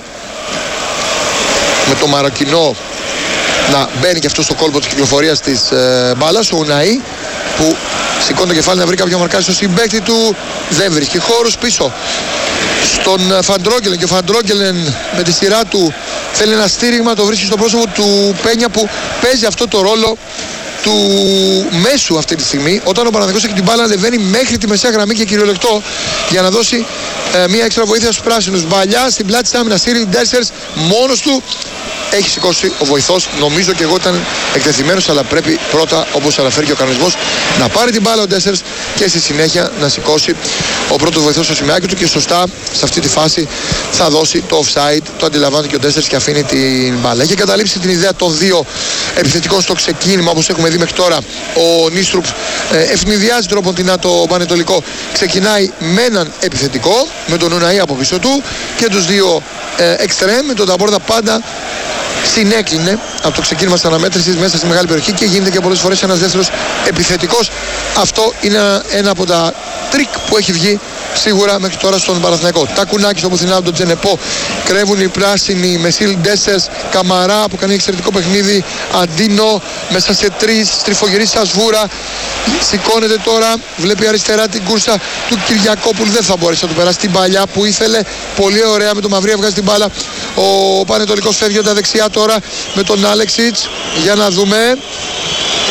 με τον Μαροκινό να μπαίνει και αυτό στο κόλπο της κυκλοφορίας της ε, μπάλας. Ο Ουναή που σηκώνει το κεφάλι να βρει κάποιο μαρκάρι στο συμπαίκτη του, δεν βρίσκει χώρους πίσω στον Φαντρόγκελεν, και ο Φαντρόγκελεν με τη σειρά του θέλει ένα στήριγμα, το βρίσκει στο πρόσωπο του Πένια που παίζει αυτό το ρόλο του μέσου αυτή τη στιγμή. Όταν ο Παναθηναϊκός έχει την μπάλα, ανεβαίνει μέχρι τη μεσαία γραμμή και κυριολεκτό για να δώσει ε, μια έξτρα βοήθεια στους πράσινους. Μπαλιά στην πλάτη της άμυνας, Σίριλ Ντέσσερς μόνος του. Έχει σηκώσει ο βοηθός, νομίζω και εγώ ήταν εκτεθειμένος, αλλά πρέπει πρώτα, όπως αναφέρει και ο κανονισμός, να πάρει την μπάλα ο Ντέσσερς και στη συνέχεια να σηκώσει ο πρώτος βοηθός στο σημαίακι του, και σωστά σε αυτή τη φάση θα δώσει το offside. Το αντιλαμβάνεται και ο Ντέσσερς και αφήνει την μπάλα. Έχει καταλήψει την ιδέα των δύο επιθετικών στο ξεκίνημα, όπως έχουμε δει μέχρι τώρα. Ο Νίστρουπ ε, ευνηδιάζει τροποντινά το Πανετολικό. Ξεκινάει με έναν επιθετικό, με τον Ουναή από πίσω του και τους δύο ε, εξτρέμ, με τον Ταμπόρδα πάντα συνέκλεινε από το ξεκίνημα της αναμέτρησης μέσα στη μεγάλη περιοχή και γίνεται και πολλές φορές ένας δεύτερος επιθετικός. Αυτό είναι ένα, ένα από τα τρίκ που έχει βγει σίγουρα μέχρι τώρα στον Παναθηναϊκό. Τα κουνάκι στο πουθενά από τον Τζενεπό. Κρεύουν οι πράσινοι με Σίριλ Ντέσσερς. Καμαρά που κάνει εξαιρετικό παιχνίδι. Αντίνο μέσα σε τρεις. Στριφογυρί στα σβούρα. Σηκώνεται τώρα. Βλέπει αριστερά την κούρσα του Κυριακόπουλου. Δεν θα μπορέσει να του περάσει την παλιά που ήθελε. Πολύ ωραία με το Μαυρία βγάζει την μπάλα. Ο Πανετολικός φεύγει τα δεξιά τώρα με τον Άλεξιτς. Για να δούμε.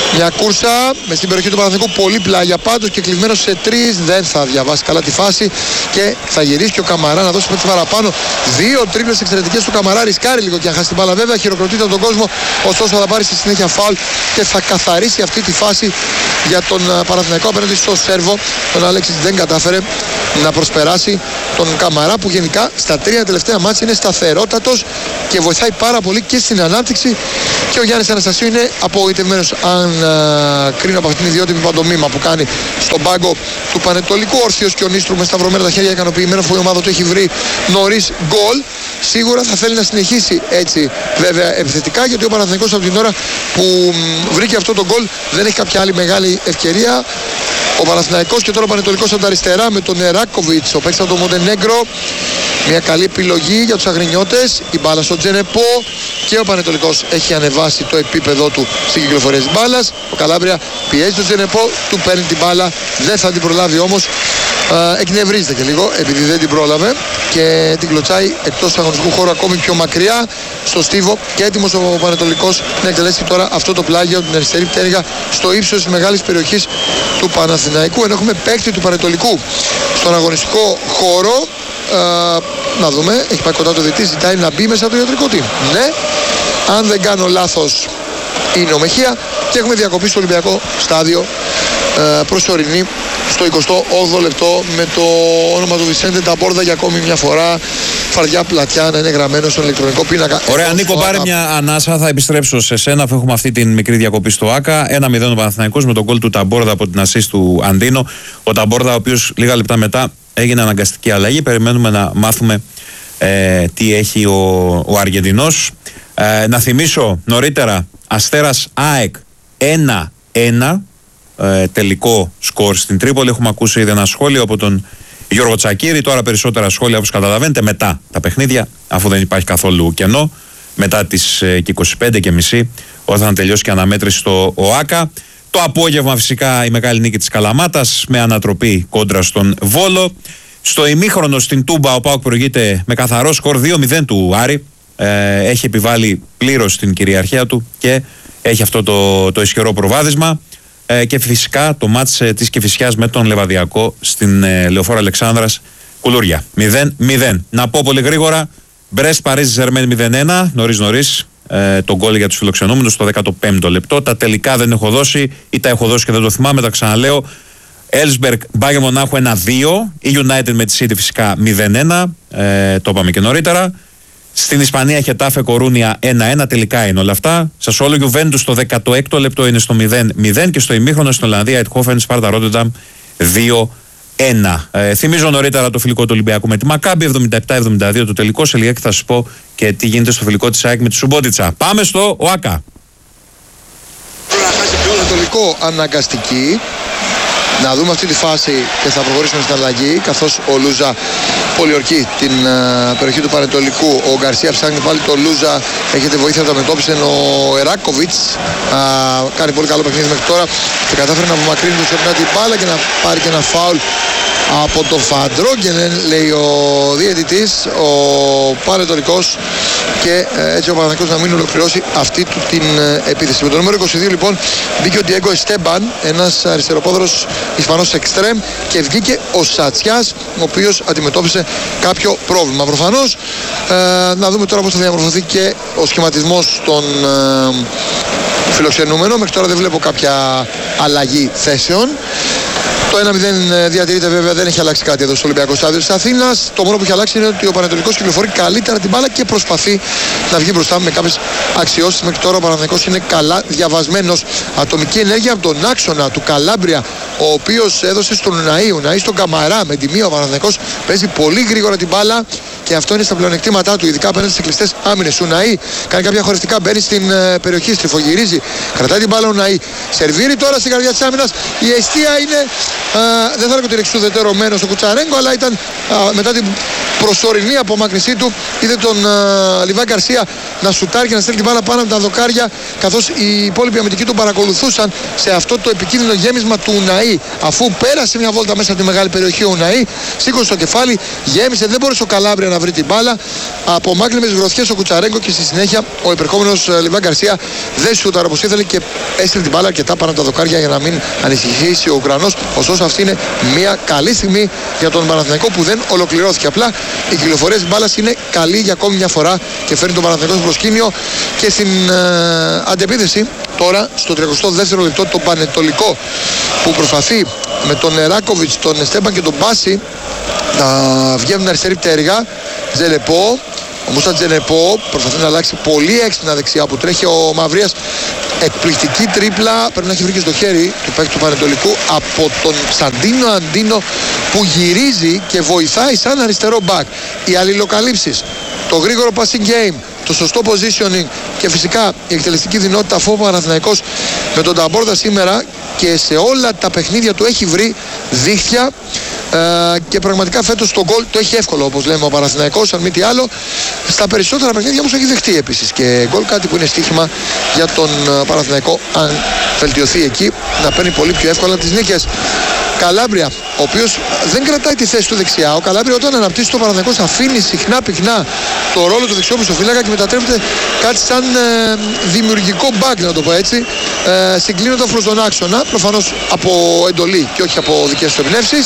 Μια κούρσα με στην περιοχή του Παναθηναϊκού, πολύ πλάγια πάντως και κλεισμένο σε τρεις. Δεν θα διαβάσει καλά τη φάση και θα γυρίσει και ο Καμαρά να δώσει πέτυχη παραπάνω. Δύο τρίπλες εξαιρετικές του Καμαρά. Ρισκάρει λίγο και αν χάσει την μπάλα, βέβαια. Χειροκροτείται από τον κόσμο. Ωστόσο θα πάρει στη συνέχεια φάουλ και θα καθαρίσει αυτή τη φάση για τον Παναθηναϊκό απέναντι στο Σέρβο. Τον Αλέξης δεν κατάφερε να προσπεράσει τον Καμαρά, που γενικά στα τρία τελευταία μάτια είναι σταθερότατος και βοηθάει πάρα πολύ και στην ανάπτυξη. Και ο Γιάννης Αναστασίου είναι απογοητευμένος, αν α, κρίνω από αυτήν την ιδιότιμη παντομήμα που κάνει στον πάγκο του Πανετολικού. Όρθιος και ο Νίστρου με σταυρωμένα τα χέρια, ικανοποιημένο που η ομάδα του έχει βρει νωρίς γκολ. Σίγουρα θα θέλει να συνεχίσει έτσι βέβαια επιθετικά, γιατί ο Παναθηναϊκός από την ώρα που μ, βρήκε αυτό το γκολ δεν έχει κάποια άλλη μεγάλη ευκαιρία. Ο Παναθηναϊκός και τώρα ο Πανετολικός από τα αριστερά με τον Εράκοβιτς, ο παίκτης από το Μοντενέγκρο. Μια καλή επιλογή για τους αγρινιώτες. Η μπάλα στο Τζενεπό και ο Πανετολικός έχει ανεβάσει το επίπεδο του στην κυκλοφορία της μπάλας. Ο Καλάμπρια πιέζει τον Τζενεπό, του παίρνει την μπάλα, δεν θα την προλάβει όμως. Uh, εκνευρίζεται και λίγο επειδή δεν την πρόλαβε και την κλωτσάει εκτός του αγωνιστικού χώρου ακόμη πιο μακριά στο στίβο, και έτοιμος ο Πανετολικός να εκτελέσει τώρα αυτό το πλάγιο, την αριστερή πτέρυγα στο ύψος της μεγάλης περιοχής του Παναθηναϊκού, ενώ έχουμε παίκτη του Πανετολικού στον αγωνιστικό χώρο. Uh, να δούμε, έχει πάει κοντά το διαιτητή, ζητάει να μπει μέσα από το ιατρικό team. Ναι, αν δεν κάνω λάθος είναι ο Μεχία, και έχουμε διακοπή στο Ολυμπιακό στάδιο uh, προσωρινή στο εικοστό όγδοο λεπτό, με το όνομα του Βισέντε Νταμπόρδα για ακόμη μια φορά. Φαρδιά πλατιά να είναι γραμμένο στον ηλεκτρονικό πίνακα. Ωραία, Νίκο, πάρε μια ανάσα. Θα επιστρέψω σε σένα, αφού έχουμε αυτή την μικρή διακοπή στο ΆΚΑ. ένα μηδέν ο Παναθηναϊκός με τον γκολ του Ταμπόρδα από την ασίστ του Αντίνο. Ο Ταμπόρδα, ο οποίος λίγα λεπτά μετά έγινε αναγκαστική αλλαγή. Περιμένουμε να μάθουμε ε, τι έχει ο, ο Αργεντινός. Ε, να θυμίσω νωρίτερα, Αστέρας ΑΕΚ ένα ένα. Ε, τελικό σκορ στην Τρίπολη. Έχουμε ακούσει ήδη ένα σχόλιο από τον Γιώργο Τσακίρη. Τώρα περισσότερα σχόλια, όπως καταλαβαίνετε, μετά τα παιχνίδια, αφού δεν υπάρχει καθόλου κενό, μετά τις ε, είκοσι πέντε και μισή, όταν θα τελειώσει και αναμέτρηση στο ΟΑΚΑ. Το απόγευμα φυσικά η μεγάλη νίκη της Καλαμάτας με ανατροπή κόντρα στον Βόλο. Στο ημίχρονο στην Τούμπα ο ΠΑΟΚ προηγείται με καθαρό σκορ δύο μηδέν του Άρη. Ε, έχει επιβάλει πλήρως την κυριαρχία του και έχει αυτό το, το ισχυρό προβάδισμα. Ε, και φυσικά το μάτς ε, της Κηφισιάς με τον Λεβαδιακό στην ε, Λεωφόρο Αλεξάνδρας Κουλούρια. μηδέν μηδέν. Να πω πολύ γρήγορα, Μπρέστ Παρίζι Ζερμέν μηδέν ένα, νωρίς νωρίς, ε, τον γκολ για τους φιλοξενούμενους στο δέκατο πέμπτο λεπτό. Τα τελικά δεν έχω δώσει ή τα έχω δώσει και δεν το θυμάμαι, τα ξαναλέω. Έλσμπεργκ Μπάγερ Μονάχου ένα δύο, η United με τη City φυσικά μηδέν ένα, ε, το είπαμε και νωρίτερα. Στην Ισπανία Χετάφε Κορούνια ένα ένα, τελικά είναι όλα αυτά. Σασουόλο Γιουβέντους στο δέκατο έκτο λεπτό είναι στο μηδέν μηδέν και στο ημίχρονο στην Ολλανδία Αιτχόφεν Σπάρτα Ρότερνταμ δύο ένα. Ε, θυμίζω νωρίτερα το φιλικό του Ολυμπιακού με τη Μακάμπι εβδομήντα επτά εβδομήντα δύο το τελικό. Σε λίγα και θα σας πω και τι γίνεται στο φιλικό της ΑΕΚ με τη Σουμπότιτσα. Πάμε στο ΟΑΚΑ. Ανατολικό αναγκαστική. Να δούμε αυτή τη φάση και θα προχωρήσουμε στην αλλαγή, καθώς ο Λούζα πολιορκεί την uh, περιοχή του Πανετολικού. Ο Γκαρσία ψάχνει πάλι το Λούζα, έχετε βοήθεια από τα μετώπιση, ενώ ο Εράκοβιτς uh, κάνει πολύ καλό παιχνίδι μέχρι τώρα και κατάφερε να απομακρύνει το σερνά την μπάλα και να πάρει και ένα φάουλ από το Φαντρόγκενεν, λέει ο διαιτητής, ο Πανετολικός, και ε, έτσι ο Παναθηναϊκός να μην ολοκληρώσει αυτή του την ε, επίθεση. Με το νούμερο είκοσι δύο λοιπόν μπήκε ο Ντιέγκο Εστέμπαν, ένας αριστεροπόδρος Ισπανός εξτρέμ, και βγήκε ο Σατσιάς, ο οποίος αντιμετώπισε κάποιο πρόβλημα. Προφανώς ε, να δούμε τώρα πώς θα διαμορφωθεί και ο σχηματισμός των ε, φιλοξενούμενων. Μέχρι τώρα δεν βλέπω κάποια αλλαγή θέσεων. Το ένα μηδέν διατηρείται, βέβαια, δεν έχει αλλάξει κάτι εδώ στο Ολυμπιακό Στάδιο της Αθήνας. Το μόνο που έχει αλλάξει είναι ότι ο Πανετολικός κυκλοφορεί καλύτερα την μπάλα και προσπαθεί να βγει μπροστά με κάποιες αξιώσεις. Μέχρι τώρα ο Παναθηναϊκός είναι καλά διαβασμένος. Ατομική ενέργεια από τον άξονα του Καλάμπρια, ο οποίος έδωσε στον Ουναή, Ουναή στον Καμαρά. Με τη μία ο Παναθηναϊκός παίζει πολύ γρήγορα την μπάλα και αυτό είναι στα πλεονεκτήματά του, ειδικά απέναντι στις κλειστές άμυνες. Ουναή κάνει κάποια χωριστικά, μπαίνει στην ε, περιοχή, στριφογυρίζει, κρατάει την μπάλα Ουναή. Σερβίρει τώρα στην καρδιά της άμυνας. Η αιστεία είναι. Uh, δεν θα έλεγα ότι είναι εξουδετερωμένο στο Κουτσαρέγκο, αλλά ήταν uh, μετά την προσωρινή απομάκρυνσή του. Είδε τον uh, Λιβάη Γκαρσία να σουτάρει και να στέλνει την μπάλα πάνω από τα δοκάρια, καθώς οι υπόλοιποι αμυντικοί του παρακολουθούσαν σε αυτό το επικίνδυνο γέμισμα του Ουναή. Αφού πέρασε μια βόλτα μέσα από τη μεγάλη περιοχή ο Ουναή, σήκωσε το κεφάλι, γέμισε, δεν μπορούσε ο Καλάμπρια να βρει την μπάλα. Απομάκρυνε με τις γροθιές ο Κουτσαρέγκο και στη συνέχεια ο υπερχόμενος Λιβάη Γκαρσία δεν σούταρε όπως ήθελε και έστειλε την μπάλα αρκετά πάνω από τα δοκάρια για να μην ανησυχήσει ο Ουκρανός. Ωστόσο, αυτή είναι μια καλή στιγμή για τον Παναθηναϊκό που δεν ολοκληρώθηκε. Απλά η κυκλοφορία της μπάλας είναι καλή για ακόμη μια φορά και φέρνει τον Παναθηναϊκό στο προσκήνιο. Και στην ε, αντεπίθεση τώρα στο τριακοστό δεύτερο λεπτό το Πανετολικό που προσπαθεί με τον Εράκοβιτς, τον Εστέμπαν και τον Μπάση να βγαίνουν αριστερή πτέρυγα. Τζελεπό, ο Μούσα Τζελεπό προσπαθεί να αλλάξει πολύ έξυπνα δεξιά που τρέχει ο Μαυρίας. Εκπληκτική τρίπλα, πρέπει να έχει βρει και στο χέρι του παίκτη του Πανετολικού από τον Σαντίνο Αντίνο που γυρίζει και βοηθάει σαν αριστερό μπακ. Οι αλληλοκαλύψεις, το γρήγορο passing game, το σωστό positioning και φυσικά η εκτελεστική δυνότητα, αφού ο Παναθηναϊκός με τον Ταμπόρδα σήμερα και σε όλα τα παιχνίδια του έχει βρει δίχτυα ε, και πραγματικά φέτος το γκολ το έχει εύκολο, όπως λέμε ο Παναθηναϊκός, αν μη τι άλλο. Στα περισσότερα παιχνίδια όμως έχει δεχτεί επίσης και γκολ, κάτι που είναι στοίχημα για τον Παναθηναϊκό αν βελτιωθεί εκεί, να παίρνει πολύ πιο εύκολα τις νίκες. Καλάμπρια, ο οποίος δεν κρατάει τη θέση του δεξιά. Ο Καλάμπρια όταν αναπτύσσει το Παναθηναϊκός αφήνει συχνά πυκνά το ρόλο του δεξιού πισωφύλακα και μετατρέπεται κάτι σαν ε, δημιουργικό μπακ, να το πω έτσι, ε, συγκλίνοντας προς τον άξονα, προφανώς από εντολή και όχι από δικές του εμπνεύσεις.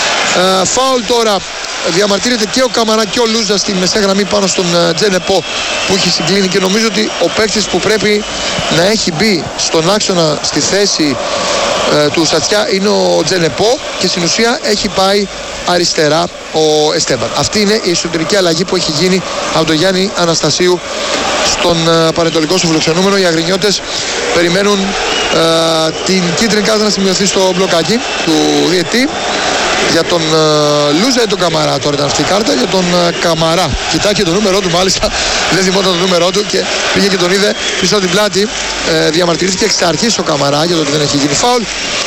Ε, φάουλ τώρα, διαμαρτύρεται και ο Καμαρά και ο Λούζα στη μεσαία γραμμή πάνω στον uh, Τζενεπό που έχει συγκλίνει και νομίζω ότι ο παίκτης που πρέπει να έχει μπει στον άξονα στη θέση uh, του Σατσιά είναι ο Τζενεπό και στην ουσία έχει πάει αριστερά ο Εστέμπαν. Αυτή είναι η εσωτερική αλλαγή που έχει γίνει από τον Γιάννη Αναστασίου στον uh, Πανετολικό στο φιλοξενούμενο. Οι αγρινιώτες περιμένουν uh, την κίτρινη κάρτα να σημειωθεί στο μπλοκάκι του διαιτή. Για τον uh, Λούζα ή τον Καμαρά τώρα ήταν αυτή η κάρτα. Για τον uh, Καμαρά. Κοιτάει και το νούμερό του, μάλιστα. Δεν θυμόταν το νούμερό του και πήγε και τον είδε πίσω από την πλάτη. Ε, διαμαρτυρήθηκε εξ αρχής ο Καμαρά για το ότι δεν έχει γίνει φάουλ.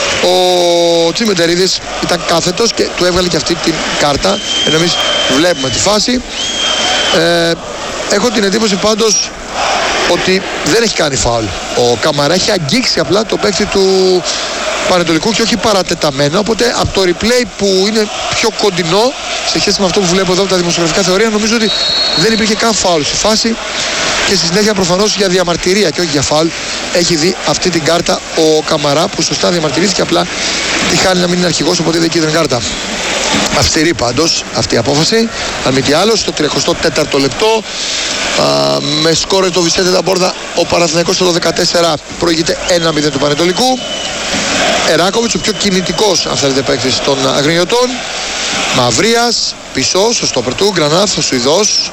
Ο Τσιμεντερίδης ήταν κάθετος και του έβγαλε και αυτή την κάρτα. Ενώ εμείς βλέπουμε τη φάση. Ε, έχω την εντύπωση πάντως ότι δεν έχει κάνει φάουλ. Ο Καμαρά έχει αγγίξει απλά το παίκτη του Πανετολικού και όχι παρατεταμένο, οπότε από το replay που είναι πιο κοντινό σε σχέση με αυτό που βλέπω εδώ από τα δημοσιογραφικά θεωρία, νομίζω ότι δεν υπήρχε καν φάουλ στη φάση και στη συνέχεια προφανώς για διαμαρτυρία και όχι για φάουλ έχει δει αυτή την κάρτα ο Καμαρά που σωστά διαμαρτυρήθηκε, απλά τη χάνει να μην είναι αρχηγός, οπότε είδε κίτρινη κάρτα. Αυστηρή πάντως αυτή η απόφαση, αν μη τι άλλο, στο τριάντα τέταρτο λεπτό α, με σκόρε το Βισέντε Ταμπόρδα ο Παναθηναϊκός στο δεκατέσσερα προηγείται ένα μηδέν του Πανετολικού. Εράκοβιτς, ο πιο κινητικός αν θέλετε παίκτης των αγρινιωτών. Μαυρίας πίσω στο στόπερ του, Γκρανάθ ο Σουηδός.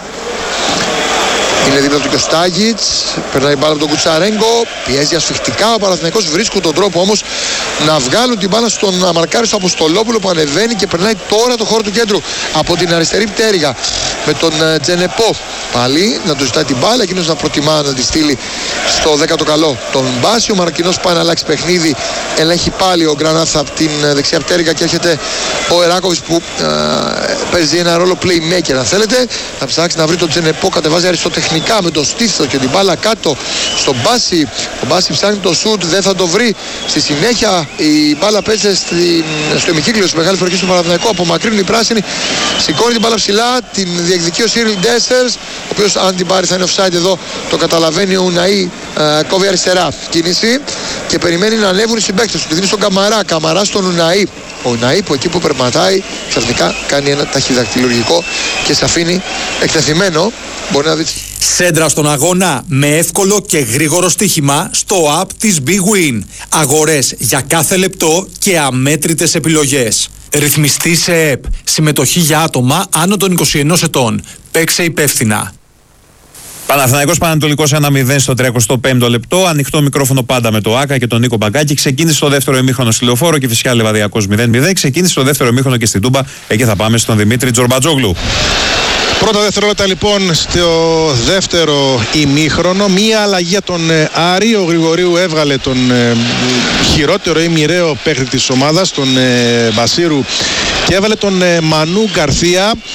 Είναι δίπλα του και ο Στάγιτς, περνάει μπάλα από τον Κουτσαρέγκο, πιέζει ασφιχτικά ο Παναθηναϊκός, βρίσκουν τον τρόπο όμως να βγάλουν την μπάλα στον αμαρκάριστο Αποστολόπουλο που ανεβαίνει και περνάει τώρα το χώρο του κέντρου από την αριστερή πτέρυγα με τον Τζενεπό. Πάλι να του ζητάει την μπάλα, εκείνος να προτιμά να τη στείλει στο δέκατο καλό τον Μπάση. Ο Μαρακινός πάει να αλλάξει παιχνίδι, ελέγχει πάλι ο Γκρανάθ από την δεξιά πτέρυγα και έρχεται ο Εράκοβιτς που ε, παίζει ένα ρόλο playmaker αν θέλετε. Θα ψάξει να βρει τον Τζενεπό, κατεβάζει αριστοτεχνικά με το στήθο και την μπάλα κάτω στον Μπάση. Ο Μπάση ψάχνει το σουτ, δεν θα το βρει. Στη συνέχεια η μπάλα παίζει στη, στο ημικύκλιο της μεγάλης περιοχής του Παναθηναϊκού. Απομακρύνουν οι πράσινοι, σηκώνει την μπάλα ψηλά, την διεκδικεί ο Σίριλ Ντέσσερς, ο οποίος αν την πάρει θα είναι offside εδώ, το καταλαβαίνει ο Ουναή. Ε, κόβει αριστερά κίνηση και περιμένει να ανέβουν οι συμπαίκτες του. Τη δίνει στον Καμαρά, Καμαρά στον Ουναή. Ο Ουναή που εκεί που περπατάει ξαφνικά κάνει ένα ταχυδακτηλουργικό και σε αφήνει εκτεθειμένο. Μπορεί να δει. Σέντρα στον αγώνα με εύκολο και γρήγορο στοίχημα στο app της Big Win. Αγορές για κάθε λεπτό και αμέτρητες επιλογές. Ρυθμιστή σε ΕΠ. Συμμετοχή για άτομα άνω των είκοσι ενός ετών. Παίξε υπεύθυνα. Παναθηναϊκός Πανατολικός ένα μηδέν στο τριακοστό πέμπτο λεπτό. Ανοιχτό μικρόφωνο πάντα με το Άκα και τον Νίκο Μπαγκάκη. Ξεκίνησε το δεύτερο ημίχρονο στη Λεωφόρο και φυσικά Λεβαδιακός μηδέν μηδέν. Ξεκίνησε το δεύτερο ημίχρονο και στην Τούμπα. Εκεί θα πάμε στον Δημήτρη Τζορμπατζόγλου. Πρώτα δευτερόλεπτα λοιπόν στο δεύτερο ημίχρονο. Μία αλλαγή για τον Άρη. Ο Γρηγορίου έβγαλε τον ε, χειρότερο ή μοιραίο παίκτη της ομάδας, τον ε, Μπασίρου, και έβαλε τον ε, Μανού Γκαρθία.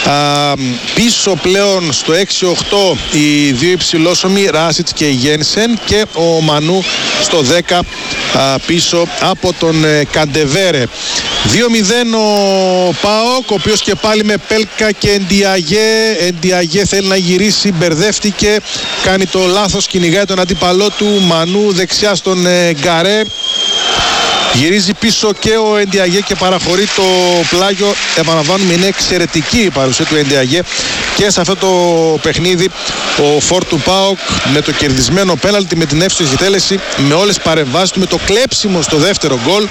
Α, πίσω πλέον στο έξι οκτώ οι δύο υψηλόσωμοι, Ράσιτς και Γένσεν, και ο Μανού στο δέκα α, πίσω από τον ε, Καντεβέρε. δύο μηδέν ο ΠΑΟΚ, ο οποίος και πάλι με Πέλκα και Εντιαγέ. Εντιαγέ θέλει να γυρίσει, μπερδεύτηκε, κάνει το λάθος, κυνηγάει τον αντίπαλό του. Μανού δεξιά στον ε, Γκαρέ. Γυρίζει πίσω και ο Εντιαγέ και παραχωρεί το πλάγιο. Επαναλαμβάνουμε, είναι εξαιρετική η παρουσία του Εντιαγέ και σε αυτό το παιχνίδι ο φορ του ΠΑΟΚ με το κερδισμένο πέναλτι, με την εύστοχη τέλεση, με όλες τις παρεμβάσεις του, με το κλέψιμο στο δεύτερο γκολ.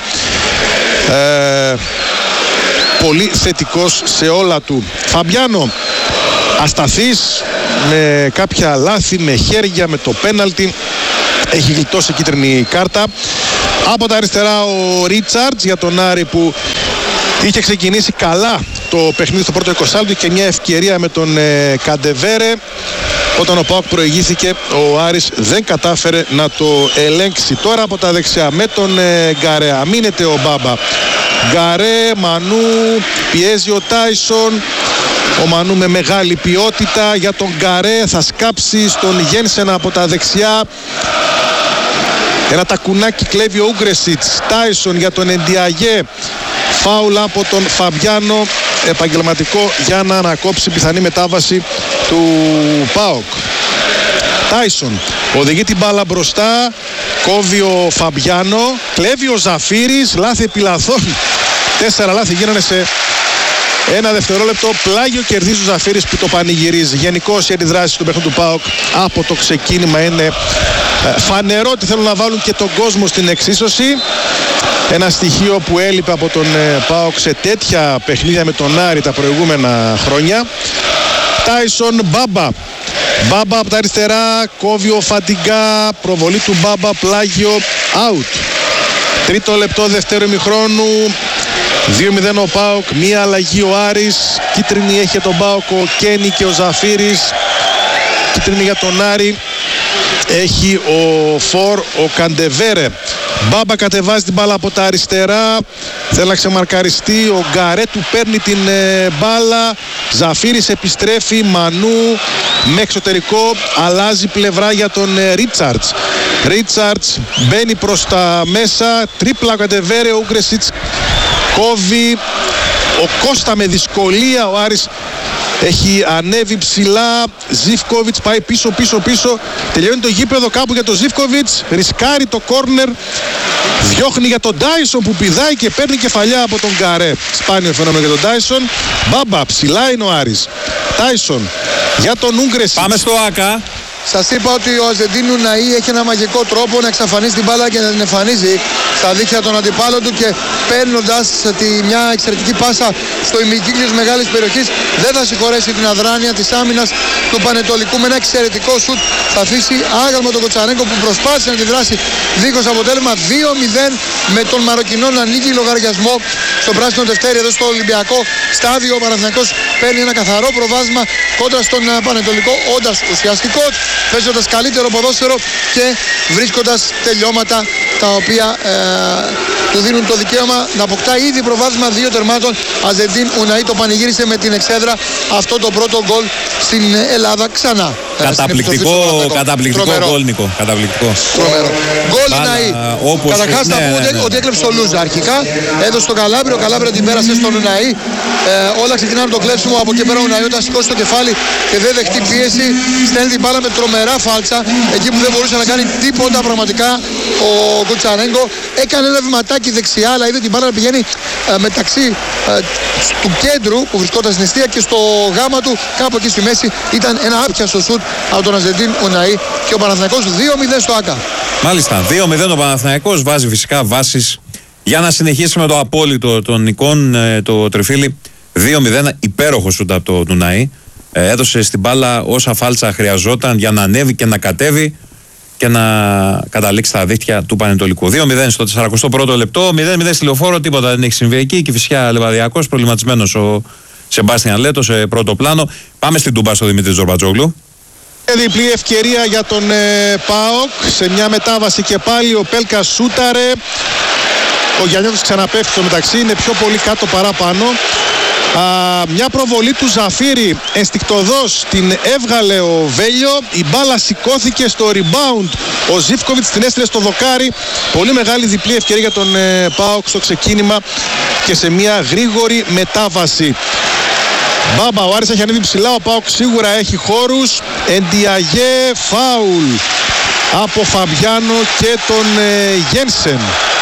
Ε, πολύ θετικός σε όλα του. Φαμπιάνο ασταθής, με κάποια λάθη, με χέρια, με το πέναλτι. Έχει γλιτώσει κίτρινη κάρτα. Από τα αριστερά ο Ρίτσαρτς για τον Άρη, που είχε ξεκινήσει καλά το παιχνίδι στο πρώτο εικοσάλεπτο και μια ευκαιρία με τον ε, Καντεβέρε. Όταν ο ΠΑΟΚ προηγήθηκε, ο Άρης δεν κατάφερε να το ελέγξει. Τώρα από τα δεξιά με τον ε, Γκαρέ. Αμήνεται ο Μπάμπα. Γκαρέ, Μανού, πιέζει ο Τάισον. Ο Μανού με μεγάλη ποιότητα για τον Γκαρέ. Θα σκάψει στον Γένσεν από τα δεξιά. Ένα τακουνάκι κλέβει ο Ούγκρεσιτς. Τάισον για τον Εντιαγέ. Φάουλ από τον Φαμπιάνο. Επαγγελματικό για να ανακόψει πιθανή μετάβαση του ΠΑΟΚ. Τάισον οδηγεί την μπάλα μπροστά. Κόβει ο Φαμπιάνο. Κλέβει ο Ζαφύρης. Λάθη επί λαθών. Τέσσερα λάθη γίνανε σε ένα δευτερόλεπτο. Πλάγιο κερδίζει ο Ζαφύρης που το πανηγυρίζει. Γενικώς οι αντιδράσεις του παιχνιδιού του ΠΑΟΚ από το ξεκίνημα είναι φανερό ότι θέλουν να βάλουν και τον κόσμο στην εξίσωση. Ένα στοιχείο που έλειπε από τον ΠΑΟΚ σε τέτοια παιχνίδια με τον Άρη τα προηγούμενα χρόνια. Τάισον, Μπάμπα. Μπάμπα από τα αριστερά, κόβει ο Φαντιγκά. Προβολή του Μπάμπα, πλάγιο, out. Τρίτο λεπτό δευτέρου ημιχρόνου. δύο μηδέν ο ΠΑΟΚ, μία αλλαγή ο Άρης. Κίτρινη έχει τον ΠΑΟΚ ο Κένι και ο Ζαφύρης. Κίτρινη για τον Άρη έχει ο Φορ, ο Καντεβέρε. Μπάμπα κατεβάζει την μπάλα από τα αριστερά. Θέλει να ξεμαρκαριστεί. Ο Γκαρέ του παίρνει την ε, μπάλα. Ζαφύρης επιστρέφει. Μανού με εξωτερικό. Αλλάζει πλευρά για τον ε, Ρίτσαρτς. Ρίτσαρτς μπαίνει προς τα μέσα. Τρίπλα Καντεβέρε. Ο Ούγκρεσιτς κόβει. Ο Κώστα με δυσκολία. Ο Άρης έχει ανέβει ψηλά. Ζίβκοβιτς πάει πίσω πίσω πίσω. Τελειώνει το γήπεδο κάπου για τον Ζίβκοβιτς. Ρισκάρει το κόρνερ. Διώχνει για τον Τάισον που πηδάει και παίρνει κεφαλιά από τον Γκαρέ. Σπάνιο φαινόμενο για τον Τάισον. Μπάμπα, ψηλά είναι ο Άρης. Τάισον για τον Ούγκρεσιτς. Πάμε στο ΆΚΑ. Σας είπα ότι ο Αζεντίν Ουναή έχει ένα μαγικό τρόπο να εξαφανίσει την μπάλα και να την εμφανίζει στα δίχτυα των αντιπάλων του, και παίρνοντας τη, μια εξαιρετική πάσα στο ημικύκλιο της μεγάλης περιοχής, δεν θα συγχωρέσει την αδράνεια της άμυνας του Πανετολικού με ένα εξαιρετικό σουτ. Θα αφήσει άγαλμα τον Κοτσαρέγκο που προσπάθησε να αντιδράσει δίχως αποτέλεσμα. Δύο μηδέν με τον Μαροκινό να ανοίγει λογαριασμό στο πράσινο Δευτέρι εδώ στο Ολυμπιακό στάδιο. Ο Παναθηναϊκός παίρνει ένα καθαρό προβάδισμα κόντρα στον Πανετολικό, όντας ουσιαστικός, παίζοντας καλύτερο ποδόσφαιρο και βρίσκοντας τελειώματα τα οποία ε, του δίνουν το δικαίωμα να αποκτά ήδη προβάδισμα δύο τερμάτων. Αζεντίν Ουναή το πανηγύρισε με την εξέδρα αυτό το πρώτο γκολ στην Ελλάδα ξανά. Καταπληκτικό, καταπληκτικό γκολ, Νίκο. Καταπληκτικό. Τρομερό. Γκολ Ουναή. Καταρχάς να πούμε ναι, ναι. ότι έκλεψε το Λούζα αρχικά. Έδωσε τον Καλάμπριο, ο Καλάμπριο την πέρασε στον Ουναή. Ε, όλα ξεκινάνε το κλέψιμο. Από εκεί πέρα ο Ουναή όταν σηκώσει το κεφάλι και δεν δεχτεί πίεση, στέλνει την μπάλα με τρομερά φάλτσα. Εκεί που δεν μπορούσε να κάνει τίποτα πραγματικά ο Κουτσαρέγκο. Έκανε ένα βηματάκι δεξιά, αλλά είδε την μπάλα να πηγαίνει ε, μεταξύ ε, του κέντρου που βρισκόταν στην αιστεία και στο γάμα του. Κάπου εκεί στη μέση ήταν ένα άπιαστο σουτ από τον Αζεντίν Ουναή και ο Παναθηναϊκός δύο μηδέν στο ΆΚΑ. Μάλιστα, δύο μηδέν ο Παναθηναϊκός βάζει φυσικά βάσεις για να συνεχίσει με το απόλυτο των Νικών, το τριφύλι. Δύο μηδέν, υπέροχο σουτ από το Ουναή. Έδωσε στην μπάλα όσα φάλτσα χρειαζόταν για να ανέβει και να κατέβει και να καταλήξει τα δίχτυα του Πανετολικού. δύο μηδέν στο σαράντα πρώτο λεπτό, μηδέν μηδέν στη Λεωφόρο, τίποτα δεν έχει συμβεί εκεί. Κηφισιά Λεβαδιακός, προβληματισμένος ο Σεμπάστιαν Λέτο σε πρώτο πλάνο. Πάμε στην Τούμπα στο Δημήτρη Ζορμπατζόγλου. Διπλή ευκαιρία για τον ε, ΠΑΟΚ σε μια μετάβαση και πάλι ο Πέλκα σούταρε. Ο Γιαννιώτης ξαναπέφτει στο μεταξύ, είναι πιο πολύ κάτω παρά πάνω. Α, μια προβολή του Ζαφύρη, ενστικτωδώς την έβγαλε ο Βέλιο, η μπάλα σηκώθηκε στο rebound, ο Ζίβκοβιτς την έστειλε στο δοκάρι. Πολύ μεγάλη διπλή ευκαιρία για τον ε, ΠΑΟΚ στο ξεκίνημα και σε μια γρήγορη μετάβαση. Μπάμπα, ο Άρης έχει ανέβει ψηλά, ο ΠΑΟΚ σίγουρα έχει χώρους. Εντιαγέ, φάουλ από Φαμπιάνο και τον ε, Γένσεν.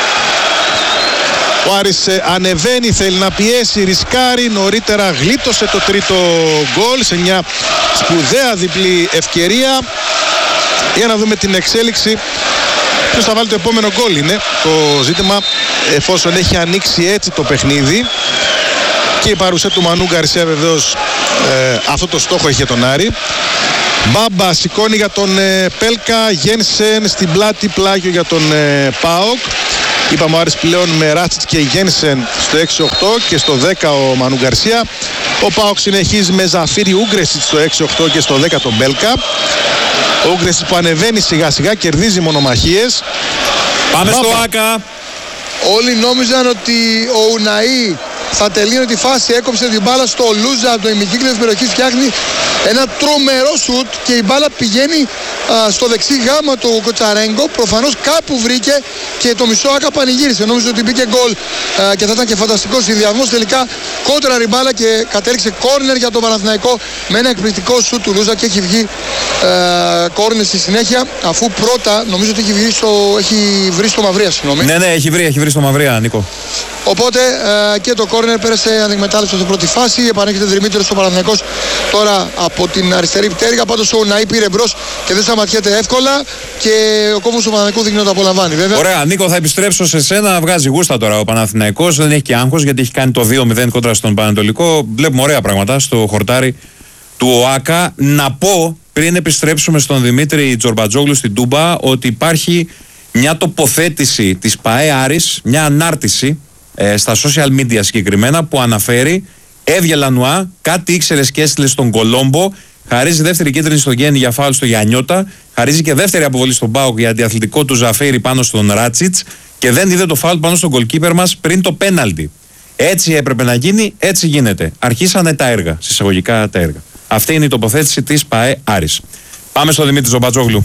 Ο Άρης ε, ανεβαίνει, θέλει να πιέσει, ρισκάρει, νωρίτερα γλίτωσε το τρίτο γκολ σε μια σπουδαία διπλή ευκαιρία. Για να δούμε την εξέλιξη. Ποιος θα βάλει το επόμενο γκολ είναι το ζήτημα, εφόσον έχει ανοίξει έτσι το παιχνίδι. Και η παρουσία του Μανού Γκαρσία βεβαίως ε, αυτό το στόχο είχε τον Άρη. Μπάμπα σηκώνει για τον ε, Πέλκα, Γένσεν στην πλάτη, πλάγιο για τον ε, ΠΑΟΚ. Είπαμε ο Άρης πλέον με Ράτσιτς και Γένσεν στο έξι οκτώ και στο δέκα ο Μανού Γκαρσία. Ο ΠΑΟΚ συνεχίζει με Ζαφύρι, Ούγκρεσιτς στο έξι οκτώ και στο δέκα τον Μπέλκα. Ο Ούγκρεσιτς που ανεβαίνει σιγά σιγά, κερδίζει μονομαχίες. Πάμε Μπάμπα. στο Άκα. Όλοι νόμιζαν ότι ο Ουναή θα τελείωνε τη φάση, έκοψε την μπάλα στο Λούζα από το ημικύκλιο της περιοχής, φτιάχνει ένα τρομερό σουτ και η μπάλα πηγαίνει α, στο δεξί γάμα του Κοτσαρέγκο. Προφανώς κάπου βρήκε και το μισό Άκα πανηγύρισε. Νόμιζε ότι μπήκε γκολ α, και θα ήταν και φανταστικός συνδυασμός. Τελικά κόντρα η μπάλα και κατέληξε κόρνερ για τον Παναθηναϊκό με ένα εκπληκτικό σουτ του Λούζα και έχει βγει κόρνερ στη συνέχεια, αφού πρώτα νομίζω ότι έχει, βγει στο, έχει βρει στο Μαυρία, συγγνώμη. Ναι, ναι, έχει βρει, έχει βρει στο Μαυρία, Νίκο. Οπότε ε, και το κόρνερ πέρασε ανεκμετάλλευτο στην πρώτη φάση. Επανέρχεται Δημήτρης ο Παναθηναϊκός τώρα από την αριστερή πτέρυγα. Πάντως ο Ουναή πήρε μπρος και δεν σταματιέται εύκολα. Και ο κόμβος του Παναθηναϊκού δείχνει να το απολαμβάνει, βέβαια. Ωραία, Νίκο, θα επιστρέψω σε σένα. Βγάζει γούστα τώρα ο Παναθηναϊκός. Δεν έχει και άγχος γιατί έχει κάνει το δύο μηδέν κόντρα στον Πανατολικό. Βλέπουμε ωραία πράγματα στο χορτάρι του ΟΑΚΑ. Να πω πριν επιστρέψουμε στον Δημήτρη Τζορμπατζόγλου στην Τούμπα ότι υπάρχει μια τοποθέτηση της ΠΑΕ Άρης, μια ανάρτηση ε, στα social media συγκεκριμένα που αναφέρει Εύγε Λανουά, κάτι ήξερες και έστειλε στον Κολόμπο, χαρίζει δεύτερη κίτρινη στον Γέννη για φάουλ στο Γιαννιώτα, χαρίζει και δεύτερη αποβολή στον Πάοκ για αντιαθλητικό του Ζαφίρι πάνω στον Ράτσιτς και δεν είδε το φάουλ πάνω στον γκολκίπερ μας πριν το πέναλτι. Έτσι έπρεπε να γίνει, έτσι γίνεται. Αρχίσανε τα έργα, συσσαγωγικά τα έργα. Αυτή είναι η τοποθέτηση της ΠΑΕ Άρης. Πάμε στον Δημήτρη Τζορμπατζόγλου.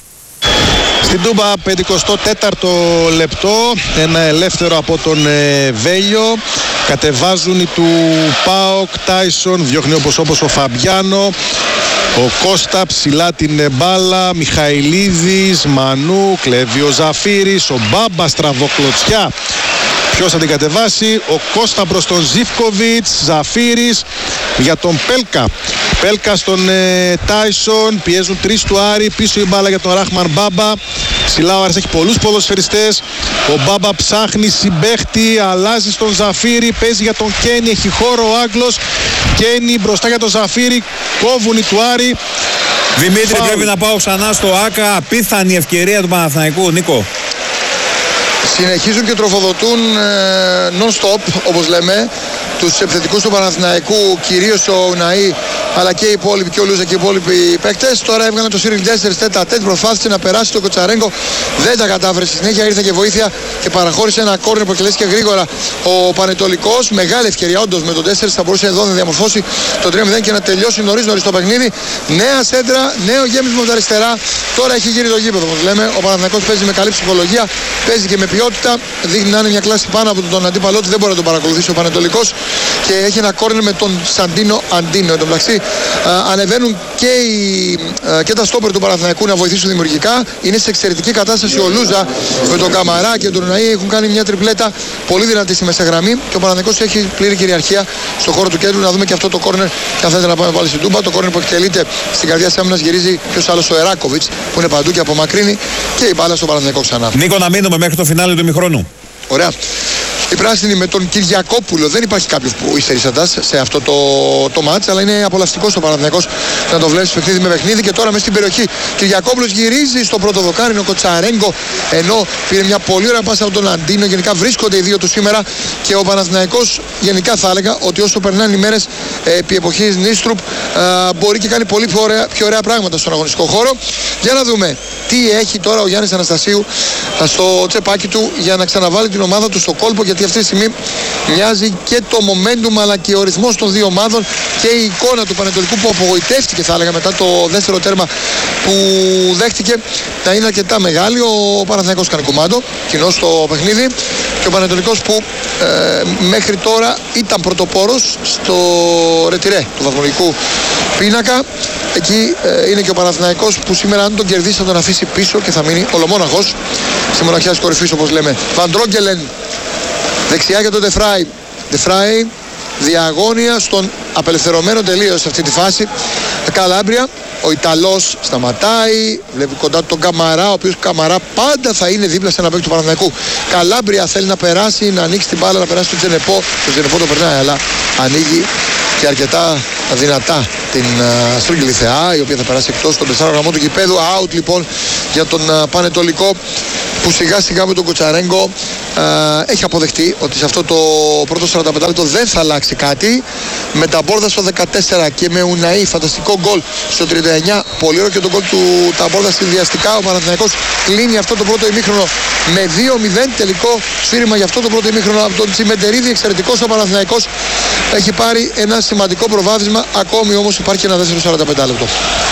Στην Τούμπα, πενηκοστό τέταρτο λεπτό, ένα ελεύθερο από τον ε, Βέλιο. Κατεβάζουν οι του ΠΑΟΚ, Τάισον, διώχνει όπως όπως ο Φαμπιάνο. Ο Κώστα ψηλά την μπάλα, Μιχαηλίδης, Μανού, κλέβει ο Ζαφύρης, ο Μπάμπα στραβοκλωτσιά. Ποιος θα την κατεβάσει? Ο Κώστα προς τον Ζίβκοβιτς, Ζαφύρης για τον Πέλκα. Πέλκα στον ε, Τάισον, πιέζουν τρεις του Άρη, πίσω η μπάλα για τον Ράχμαν Μπάμπα. Ψηλά ο Άρης έχει πολλούς ποδοσφαιριστές. Ο Μπάμπα ψάχνει συμπαίχτη, αλλάζει στον Ζαφύρη, παίζει για τον Κένι, έχει χώρο ο Άγγλος. Κένι μπροστά για τον Ζαφύρη, κόβουν οι του Άρη. Δημήτρη, Φάουλ. πρέπει να πάω ξανά στο ΆΚΑ. Απίθανη ευκαιρία του Παναθηναϊκού, Νίκο. Συνεχίζουν και τροφοδοτούν ε, non-stop, όπως λέμε, τους επιθετικούς του Παναθηναϊκού, κυρίως ο Ουναή, αλλά και οι υπόλοιποι, και ο Λούζα και οι υπόλοιποι παίκτες. Τώρα έβγαλαν το Σίριν τέσσερα τέτα τέτ, προσπάθησε να περάσει το Κοτσαρέγκο, δεν τα κατάφερε. Στη συνέχεια ήρθε και βοήθεια και παραχώρησε ένα κόρνερ που εκτελέστηκε γρήγορα ο Πανετολικός. Μεγάλη ευκαιρία, όντως, με τον τέσσερα θα μπορούσε εδώ να διαμορφώσει το τρία μηδέν και να τελειώσει νωρίς νωρίς το παιχνίδι. Νέα σέντρα, νέο γέμισμα από τα αριστερά. Τώρα έχει γύρει το γήπεδο, όπως λέμε. Ο Παναθηναϊκός παίζει με καλή ψυχολογία, παίζει και με ποιότητα. Δείχνει να είναι μια κλάση πάνω από τον αντίπαλό του, δεν μπορεί να τον παρακολουθήσει ο Πανετολικός και έχει ένα κόρνερ με τον Σαντίνο Αντίνο. Εν τω μεταξύ, ανεβαίνουν και, οι, α, και τα στόπερ του Παναθηναϊκού να βοηθήσουν δημιουργικά. Είναι σε εξαιρετική κατάσταση ο Λούζα με τον Καμαρά και τον Ουναή. Έχουν κάνει μια τριπλέτα πολύ δυνατή στη μέσα γραμμή και ο Παναθηναϊκός έχει πλήρη κυριαρχία στον χώρο του κέντρου. Να δούμε και αυτό το κόρνερ και αν θέλετε να πάμε πάλι στην Τούμπα. Το κόρνερ που εκτελείται στην καρδιά της άμυνας γυρίζει ποιος άλλος, ο Εράκοβιτς που είναι παντού και απομακρύνει και η μπάλα στον Παναθηναϊκό ξανά. Νίκο, να μείνουμε μέχρι το φινάλε του ημιχρόνου. Ωραία. Η πράσινη με τον Κυριακόπουλο. Δεν υπάρχει κάποιος που υστερήσαντας σε αυτό το, το μάτς, αλλά είναι απολαυστικός ο Παναθηναϊκός να το βλέπεις παιχνίδι με παιχνίδι. Και τώρα μέσα στην περιοχή Κυριακόπουλος γυρίζει στο πρώτο δοκάρι, είναι ο Κοτσαρέγκο, ενώ πήρε μια πολύ ωραία πάσα από τον Αντίνο. Γενικά βρίσκονται οι δύο του σήμερα και ο Παναθηναϊκός γενικά θα έλεγα ότι όσο περνάνε οι μέρες ε, επί εποχής Νίστρουπ ε, μπορεί και κάνει πολύ πιο ωραία, πιο ωραία πράγματα στον αγωνιστικό χώρο. Για να δούμε τι έχει τώρα ο Γιάννης Αναστασίου στο τσεπάκι του για να ξαναβάλει την ομάδα του στο κόλπο, γιατί αυτή τη στιγμή μοιάζει και το momentum αλλά και ο ρυθμός των δύο ομάδων και η εικόνα του Πανετολικού που απογοητεύτηκε, θα έλεγα, μετά το δεύτερο τέρμα που δέχτηκε, να είναι αρκετά μεγάλη. Ο Παναθηναϊκός κάνει κουμάντο, κοινός στο παιχνίδι, και ο Πανετολικός που ε, μέχρι τώρα ήταν πρωτοπόρος στο ρετυρέ του βαθμολογικού πίνακα. Εκεί ε, είναι και ο Παναθηναϊκός που σήμερα, αν τον κερδίσει, θα τον αφήσει πίσω και θα μείνει ολομόναχος στη μοναξιά της κορυφής, όπως λέμε. Βαντρόγκελεν δεξιά για τον Ντεφράι. Ντεφράι διαγώνια στον απελευθερωμένο τελείως σε αυτή τη φάση. Καλάμπρια, ο Ιταλός σταματάει, βλέπει κοντά τον Καμαρά, ο οποίος Καμαρά πάντα θα είναι δίπλα σε ένα παίκτη του Παναθηναϊκού. Καλάμπρια θέλει να περάσει, να ανοίξει την μπάλα, να περάσει τον Τζενεπό. Το Τζενεπό το περνάει, αλλά ανοίγει και αρκετά δυνατά την uh, Στρίγγυλη Θεά, η οποία θα περάσει εκτός των τεσσάρων γραμμών του γηπέδου. Out λοιπόν για τον uh, Πανετολικό, που σιγά σιγά με τον Κοτσαρέγκο uh, έχει αποδεχτεί ότι σε αυτό το πρώτο σαράντα πέντε λεπτό δεν θα αλλάξει κάτι. Με τα Μπόρδα στο δεκατέσσερα και με Ουναή, φανταστικό γκολ στο τριάντα εννιά, πολύ ωραίο και τον γκολ του Ταμπόρδα συνδυαστικά. Ο Παναθηναϊκός κλείνει αυτό το πρώτο ημίχρονο με δύο μηδέν. Τελικό σφύριγμα για αυτό το πρώτο ημίχρονο από τον Τσιμεντερίδη. Εξαιρετικός ο Παναθηναϊκός, έχει πάρει ένα σημαντικό προβάδισμα. Ακόμη όμως υπάρχει ένα δεύτερο σαράντα πέντε λεπτό.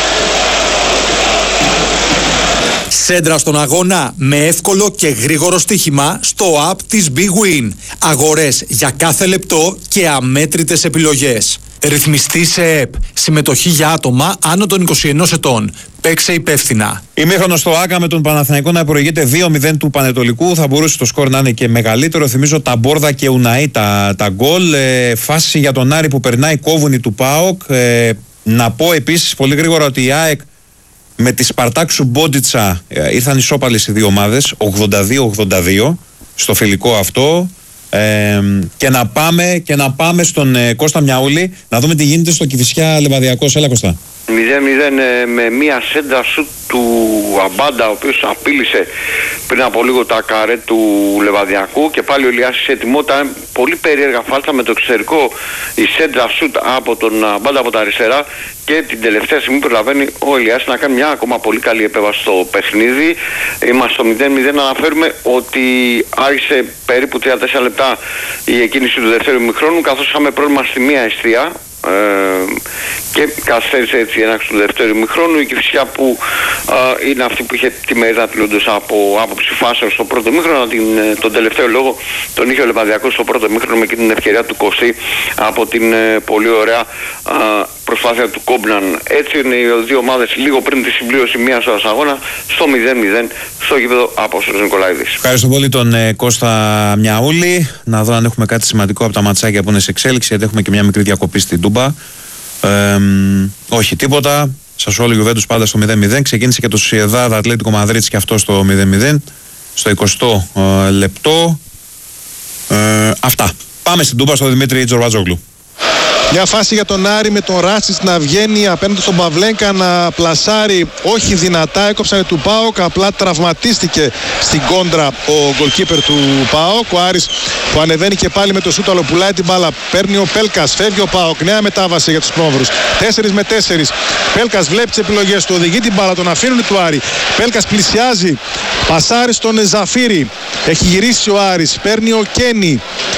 Σέντρα στον αγώνα με εύκολο και γρήγορο στοίχημα στο app της Big Win. Αγορές για κάθε λεπτό και αμέτρητες επιλογές. Ρυθμιστή σε ΕΠ. Συμμετοχή για άτομα άνω των είκοσι ενός ετών. Παίξε υπεύθυνα. Ημίχρονο στο ΆΚΑ με τον Παναθηναϊκό να προηγείται δύο μηδέν του Πανετολικού. Θα μπορούσε το σκορ να είναι και μεγαλύτερο. Θυμίζω τα Μπόρδα και Ουναή τα, τα γκολ. Ε, φάση για τον Άρη που περνάει κόβουνη του ΠΑΟΚ. Ε, να πω επίσης πολύ γρήγορα ότι η ΑΕΚ με τη Σπαρτάκ Σουμπόντιτσα ε, ήρθαν ισόπαλες οι δύο ομάδες, ογδόντα δύο ογδόντα δύο στο φιλικό αυτό. Ε, και, να πάμε, και να πάμε στον ε, Κώστα Μιαούλη να δούμε τι γίνεται στο Κηφισιά Λεβαδιακός. Έλα Κώστα. μηδέν μηδέν ε, με μία σέντρα σουτ του Αμπάντα, ο οποίος απείλησε πριν από λίγο τα καρέ του Λεβαδιακού, και πάλι ο Ηλιάσης έτοιμο. Ήταν πολύ περίεργα φάλτσα με το εξωτερικό η σέντρα σουτ από τον Αμπάντα από τα αριστερά, και την τελευταία στιγμή προλαβαίνει ο Ηλιάσης να κάνει μια ακόμα πολύ καλή επέμβαση στο παιχνίδι. Είμαστε στο μηδέν μηδέν. Αναφέρουμε ότι άρχισε περίπου τρία τέσσερα λεπτά η εκκίνηση του δεύτερου ημιχρόνου, καθώς είχαμε πρόβλημα στη μία εστία. Ε, και καθυστέρησε έτσι η έναρξη του δεύτερου ημιχρόνου. Η Κηφισιά που ε, είναι αυτή που είχε τη μερίδα τηλούντος από άποψη φάσεων στο πρώτο ημιχρόνο, την, τον τελευταίο λόγο τον είχε ο Λεβαδιακός στο πρώτο ημιχρόνο με την ευκαιρία του Κωστή από την ε, πολύ ωραία ε, προσπάθεια του Κόμπναν. Έτσι είναι οι δύο ομάδες λίγο πριν τη συμπλήρωση μιας ώρας αγώνα στο μηδέν μηδέν στο γήπεδο Απόστολος Νικολαίδης. Ευχαριστώ πολύ τον ε, Κώστα Μιαούλη. Να δω αν έχουμε κάτι σημαντικό από τα ματσάκια που είναι σε εξέλιξη, γιατί έχουμε και μια μικρή διακοπή στην Τούμπα. Ε, όχι τίποτα. Σασουόλο Γιουβέντους πάντα στο μηδέν μηδέν. Ξεκίνησε και το Σοσιεδάδ Ατλέτικο Μαδρίτης και αυτό στο μηδέν μηδέν στο εικοστό ε, λεπτό. Ε, αυτά. Πάμε στην Τούμπα στο Δημήτρη Τζορβατζόγλου. Μια φάση για τον Άρη με τον Ράσιτς να βγαίνει απέναντι στον Παυλένκα, να πλασάρει όχι δυνατά, έκοψανε του ΠΑΟΚ, απλά τραυματίστηκε στην κόντρα ο γκολκίπερ του ΠΑΟΚ. Ο Άρης που ανεβαίνει και πάλι με το σούταλο, πουλάει την μπάλα, παίρνει ο Πέλκας, φεύγει ο ΠΑΟΚ, νέα μετάβαση για τους πρόμβρους, τέσσερα με τέσσερα. Πέλκας βλέπει τις επιλογές του, οδηγεί την μπάλα, τον αφήνουν του Άρη. Πέλκας πλησιάζει, πασάρει στον Ζαφύρι, έχει γυρίσει ο Άρης, παίρνει ο Κένι.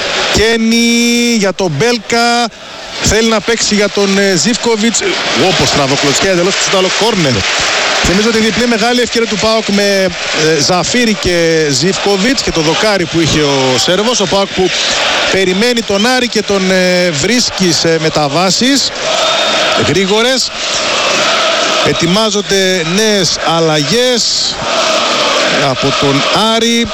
Κένι για τον Μπέλκα, θέλει να παίξει για τον ε, Ζίβκοβιτς, όπως τραβοκλωτσιά εντελώς του σούταλο, κόρνερ. Θυμίζω ότι η διπλή μεγάλη ευκαιρία του ΠΑΟΚ με ε, Ζαφύρι και Ζίβκοβιτς και το δοκάρι που είχε ο Σέρβος. Ο ΠΑΟΚ που περιμένει τον Άρη και τον ε, βρίσκει σε μεταβάσεις γρήγορες. Ετοιμάζονται νέες αλλαγές από τον Άρη.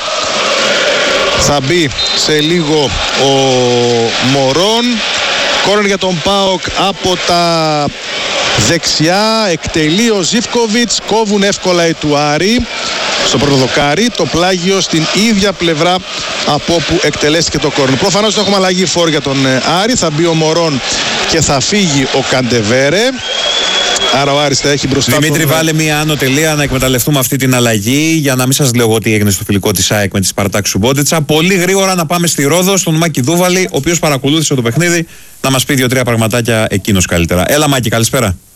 Θα μπει σε λίγο ο Μωρόν. Κόρνερ για τον ΠΑΟΚ από τα δεξιά. Εκτελεί ο Ζίβκοβιτς. Κόβουν εύκολα οι του Άρη στο πρώτο δοκάρι. Το πλάγιο στην ίδια πλευρά από όπου εκτελέστηκε το κόρνερ. Προφανώς έχουμε αλλαγή φόρ για τον Άρη. Θα μπει ο Μωρόν και θα φύγει ο Καντεβέρε. Άρα ο Άρης θα έχει μπροστά. Δημήτρη, τον... βάλε μία άνω τελεία να εκμεταλλευτούμε αυτή την αλλαγή, για να μην σας λέω τι έγινε στο φιλικό της ΑΕΚ με τη Σπαρτάκ Σουμπόντιτσα. Πολύ γρήγορα να πάμε στη Ρόδο, στον Μάκη Δούβαλη, ο οποίος παρακολούθησε το παιχνίδι, να μας πει δύο-τρία πραγματάκια εκείνος καλύτερα. Έλα Μάκη, καλησπέρα.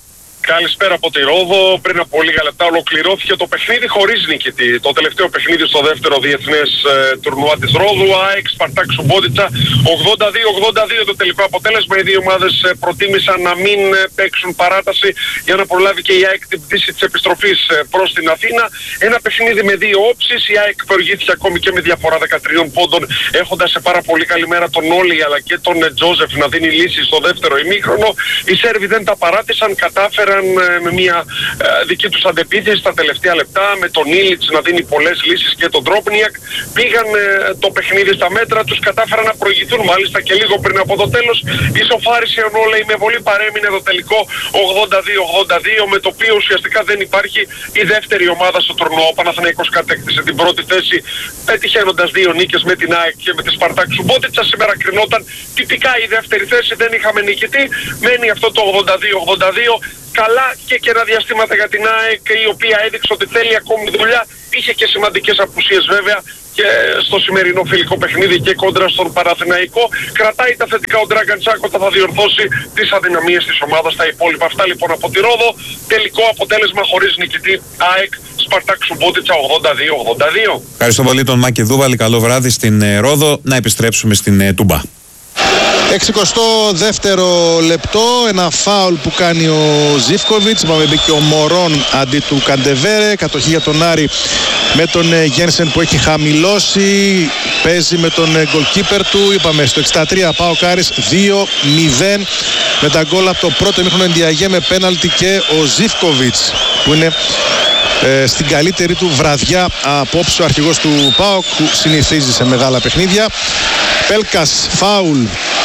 Καλησπέρα από τη Ρόδο. Πριν από λίγα λεπτά ολοκληρώθηκε το παιχνίδι χωρίς νικητή. Το τελευταίο παιχνίδι στο δεύτερο διεθνές ε, τουρνουά της Ρόδου. ΑΕΚ Σπαρτάκ Σουμπότιτσα ογδόντα δύο ογδόντα δύο το τελικό αποτέλεσμα. Οι δύο ομάδες ε, προτίμησαν να μην ε, παίξουν παράταση για να προλάβει και η ΑΕΚ την πτήση της επιστροφής ε, προς την Αθήνα. Ένα παιχνίδι με δύο όψεις. Η ΑΕΚ προηγήθηκε ακόμη και με διαφορά δεκατρία πόντων, έχοντας σε πάρα πολύ καλή μέρα τον Όλη αλλά και τον ε, Τζόζεφ να δίνει λύση στο δεύτερο ημίχρονο. Οι Σέρβοι δεν τα παράτησαν, κατάφεραν με μια ε, δική τους αντεπίθεση στα τελευταία λεπτά, με τον Ήλιτς να δίνει πολλές λύσεις και τον Τρόπνιακ. Πήγαν ε, το παιχνίδι στα μέτρα τους, κατάφεραν να προηγηθούν μάλιστα και λίγο πριν από το τέλος. Ισοφάρισε ο Νόλεϊ με βολή, παρέμεινε το τελικό ογδόντα δύο ογδόντα δύο, με το οποίο ουσιαστικά δεν υπάρχει η δεύτερη ομάδα στο τουρνουά. Ο Παναθηναϊκός κατέκτησε την πρώτη θέση, πετυχαίνοντας δύο νίκες με την ΑΕΚ και με τη Σπαρτάκ Σουμπότιτσα. Σήμερα κρινόταν τυπικά η δεύτερη θέση, δεν είχαμε νικητή. Μένει αυτό το ογδόντα δύο ογδόντα δύο. Καλά και καιρά διαστήματα για την ΑΕΚ, η οποία έδειξε ότι θέλει ακόμη δουλειά. Είχε και σημαντικές απουσίες βέβαια και στο σημερινό φιλικό παιχνίδι και κόντρα στον Παναθηναϊκό. Κρατάει τα θετικά ο Ντράγκαν Τσάκοτα, θα διορθώσει τις αδυναμίες της ομάδας στα υπόλοιπα. Αυτά λοιπόν από τη Ρόδο. Τελικό αποτέλεσμα χωρίς νικητή, ΑΕΚ Σπαρτάκ Σουμπότιτσα ογδόντα δύο ογδόντα δύο. Ευχαριστώ πολύ τον Μάκη Δούβαλη. Καλό βράδυ στην Ρόδο. Να επιστρέψουμε στην Τούμπα. εξηκοστό δεύτερο λεπτό, ένα φάουλ που κάνει ο Ζίβκοβιτς. Είπαμε μπήκε ο Μωρόν αντί του Καντεβέρε. Κατοχή για τον Άρη με τον Γένσεν που έχει χαμηλώσει. Παίζει με τον goalkeeper του. Είπαμε στο εξήντα τρία ΠΑΟΚ Άρης δύο μηδέν με τα γκολ από το πρώτο ημίχρονο Ενδιαγέ με πέναλτι και ο Ζίβκοβιτς που είναι ε, στην καλύτερη του βραδιά απόψε, ο αρχηγός του ΠΑΟΚ που συνηθίζει σε μεγάλα παιχνίδια. Πέλκας φάουλ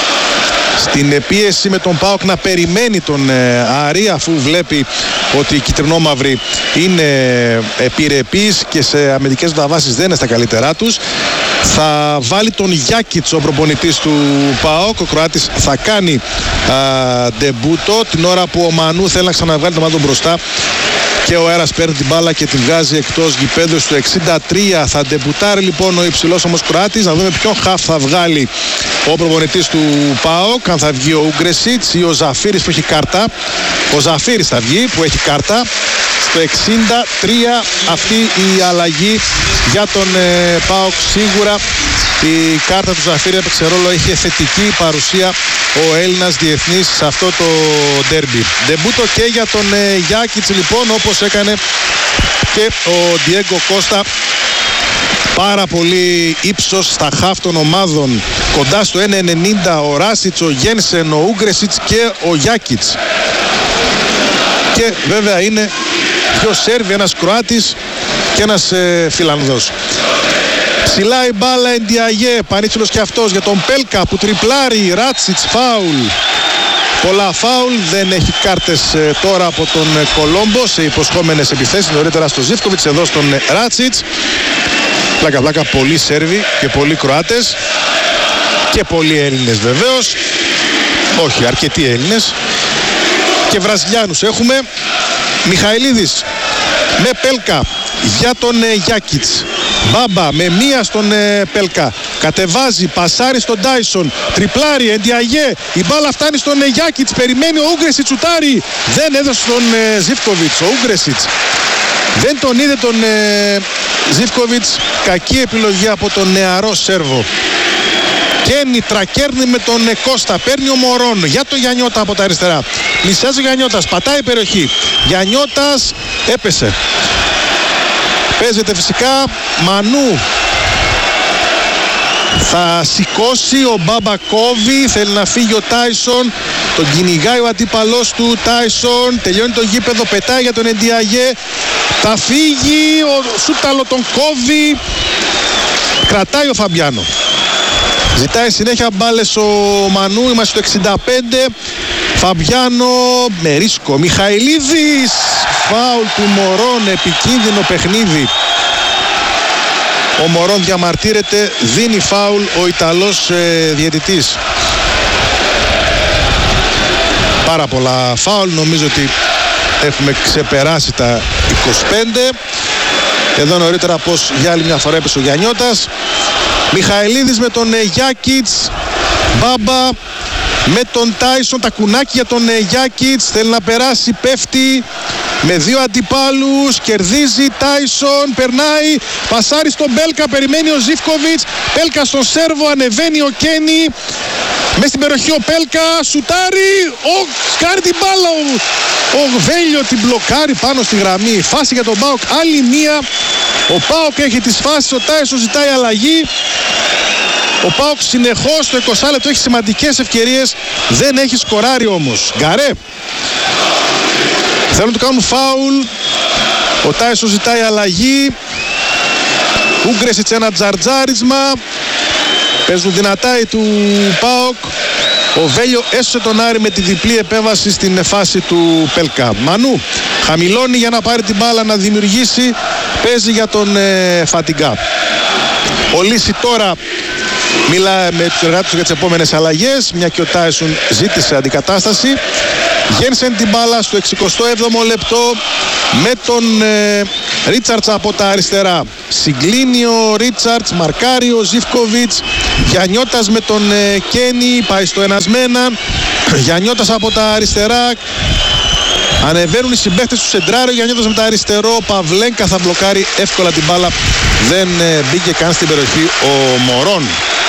στην πίεση με τον ΠΑΟΚ να περιμένει τον ε, Άρη, αφού βλέπει ότι οι κυτρινόμαυροι είναι επιρρεπείς και σε αμυντικές μεταβάσεις δεν είναι στα καλύτερά τους. Θα βάλει τον Γιάκιτς ο προπονητής του ΠΑΟΚ. Ο Κροάτης θα κάνει α, ντεμπούτο την ώρα που ο Μανού θέλει να ξαναβγάλει τον μάτων μπροστά και ο Αέρας παίρνει την μπάλα και την βγάζει εκτός γηπέδου. Στο εξήντα τρία θα ντεμπουτάρει λοιπόν ο υψηλός όμως Κροάτης. Να δούμε ποιον χαφ θα βγάλει ο προπονητής του ΠΑΟΚ, αν θα βγει ο Ούγκρεσιτς ή ο Ζαφύρης που έχει κάρτα. Ο Ζαφύρης θα βγει που έχει κάρτα. Στο εξήντα τρία αυτή η αλλαγή για τον ε, ΠΑΟΚ. Σίγουρα η κάρτα του Ζαφύρη έπαιξε ρόλο, είχε θετική παρουσία ο Έλληνας διεθνής σε αυτό το ντέρμπι. Ντεμπούτο και για τον ε, Γιάκιτς λοιπόν, όπως έκανε και ο Ντιέγκο Κώστα. Πάρα πολύ ύψος στα χαφ των ομάδων, κοντά στο ένα ενενήντα ο Ράσιτς, ο Γένσεν, ο Ούγκρεσιτς και ο Γιάκιτς. Και βέβαια είναι δύο Σέρβοι, ένας Κροάτης και ένας ε, Φιλανδός. Ψηλά η μπάλα Ενδιαγέ, πανίτσουλος και αυτός για τον Πέλκα που τριπλάρει. Ράτσιτς φάουλ. Πολλά φάουλ, δεν έχει κάρτες ε, τώρα από τον ε, Κολόμπο σε υποσχόμενες επιθέσεις. Νωρίτερα στο Ζίβκοβιτς, εδώ στον ε, Ράτσιτς. Πλάκα πλάκα πολλοί Σέρβοι και πολλοί Κροάτες και πολλοί Έλληνες βεβαίως. Όχι, αρκετοί Έλληνες και Βραζιλιάνους έχουμε. Μιχαηλίδης με Πέλκα για τον ε, Γιάκιτς. Μπάμπα με μία στον ε, Πέλκα. Κατεβάζει, πασάρει στον Τάισον. Τριπλάρι, Ενδιαγέ. Η μπάλα φτάνει στον ε, Γιάκιτς. Περιμένει ο Ούγκρεσιτς, σουτάρει. Δεν έδωσε στον ε, Ζίβκοβιτς. Ο Ούγκρεσιτς δεν τον είδε τον ε, Ζίβκοβιτς. Κακή επιλογή από τον νεαρό Σέρβο. Κένι τρακέρνει με τον ε, Κώστα. Παίρνει ο Μωρόν για το Γιαννιώτα από τα αριστερά. Πλησιάζει ο Γιαννιώτας. Πατάει περιοχή. Γιαννιώτας έπεσε. Παίζεται φυσικά. Μανού θα σηκώσει, ο Μπάμπα κόβει, θέλει να φύγει ο Τάισον, τον κυνηγάει ο αντίπαλός του. Τάισον τελειώνει το γήπεδο, πετάει για τον Ενδιαγέ, θα φύγει, ο Σούταλο τον κόβει, κρατάει ο Φαμπιάνο. Ζητάει συνέχεια μπάλες ο Μανού, είμαστε στο εξήντα πέντε. Φαμπιάνο με ρίσκο. Μιχαηλίδης, φάουλ του Μωρόν, επικίνδυνο παιχνίδι. Ο Μωρόν διαμαρτύρεται, δίνει φάουλ ο Ιταλός ε, διαιτητής. Πάρα πολλά φάουλ, νομίζω ότι έχουμε ξεπεράσει τα είκοσι πέντε. Εδώ νωρίτερα πως για άλλη μια φορά έπεσε ο Γιαννιώτας. Μιχαηλίδης με τον ε, Γιάκιτς. Μπάμπα με τον Τάισον, τα κουνάκια για τον Γιάκιτς, θέλει να περάσει, πέφτει με δύο αντιπάλους, κερδίζει Τάισον, περνάει, πασάρει στον Πέλκα, περιμένει ο Ζίβκοβιτς, Πέλκα στον Σέρβο, ανεβαίνει ο Κένι, μες στην περιοχή ο Πέλκα, σουτάρει, ο, σκάρει την μπάλα, ο, ο Βέλιο την μπλοκάρει πάνω στη γραμμή, φάση για τον ΠΑΟΚ, άλλη μία, ο ΠΑΟΚ έχει τις φάσεις, ο Τάισον ζητάει αλλαγή. Ο ΠΑΟΚ συνεχώς στο είκοσι λεπτό έχει σημαντικές ευκαιρίες, δεν έχει σκοράρει όμως. Γκαρέ. Θέλουν να του κάνουν φάουλ. Ο Τάισον ζητάει αλλαγή. Ούγκρεσιτς ένα τζαρτζάρισμα. Παίζουν δυνατά οι του ΠΑΟΚ. Ο Βέλιο έσωσε τον Άρη με τη διπλή επέμβαση στην φάση του Πέλκα. Μανού χαμηλώνει για να πάρει την μπάλα να δημιουργήσει. Παίζει για τον ε, Φατιγκά. Ο Λύση τώρα μιλάει με τους εργάτες του για τις επόμενες αλλαγές, μια και ο Τάισον ζήτησε αντικατάσταση. Γένσεν την μπάλα στο εξηκοστό έβδομο λεπτό με τον ε, Ρίτσαρτς από τα αριστερά. Συγκλίνει ο Ρίτσαρτς, μαρκάρει ο Ζίβκοβιτς, Γιαννιώτας με τον ε, Κένι, πάει στο ένας με ένα. Γιαννιώτας από τα αριστερά. Ανεβαίνουν οι συμπαίχτες του Σεντράριο, Γιαννιώτας με τα αριστερό, Παυλένκα θα μπλοκάρει εύκολα την μπάλα. Δεν ε, μπήκε καν στην περιοχή ο Μωρόν.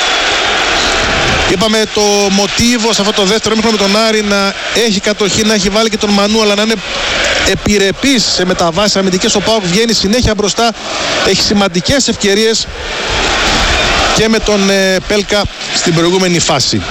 Είπαμε το μοτίβο σε αυτό το δεύτερο μήχρονο με τον Άρη να έχει κατοχή, να έχει βάλει και τον Μανού, αλλά να είναι επιρρεπής σε μεταβάσεις αμυντικές. Ο ΠΑΟΚ βγαίνει συνέχεια μπροστά, έχει σημαντικές ευκαιρίες και με τον ε, Πέλκα στην προηγούμενη φάση.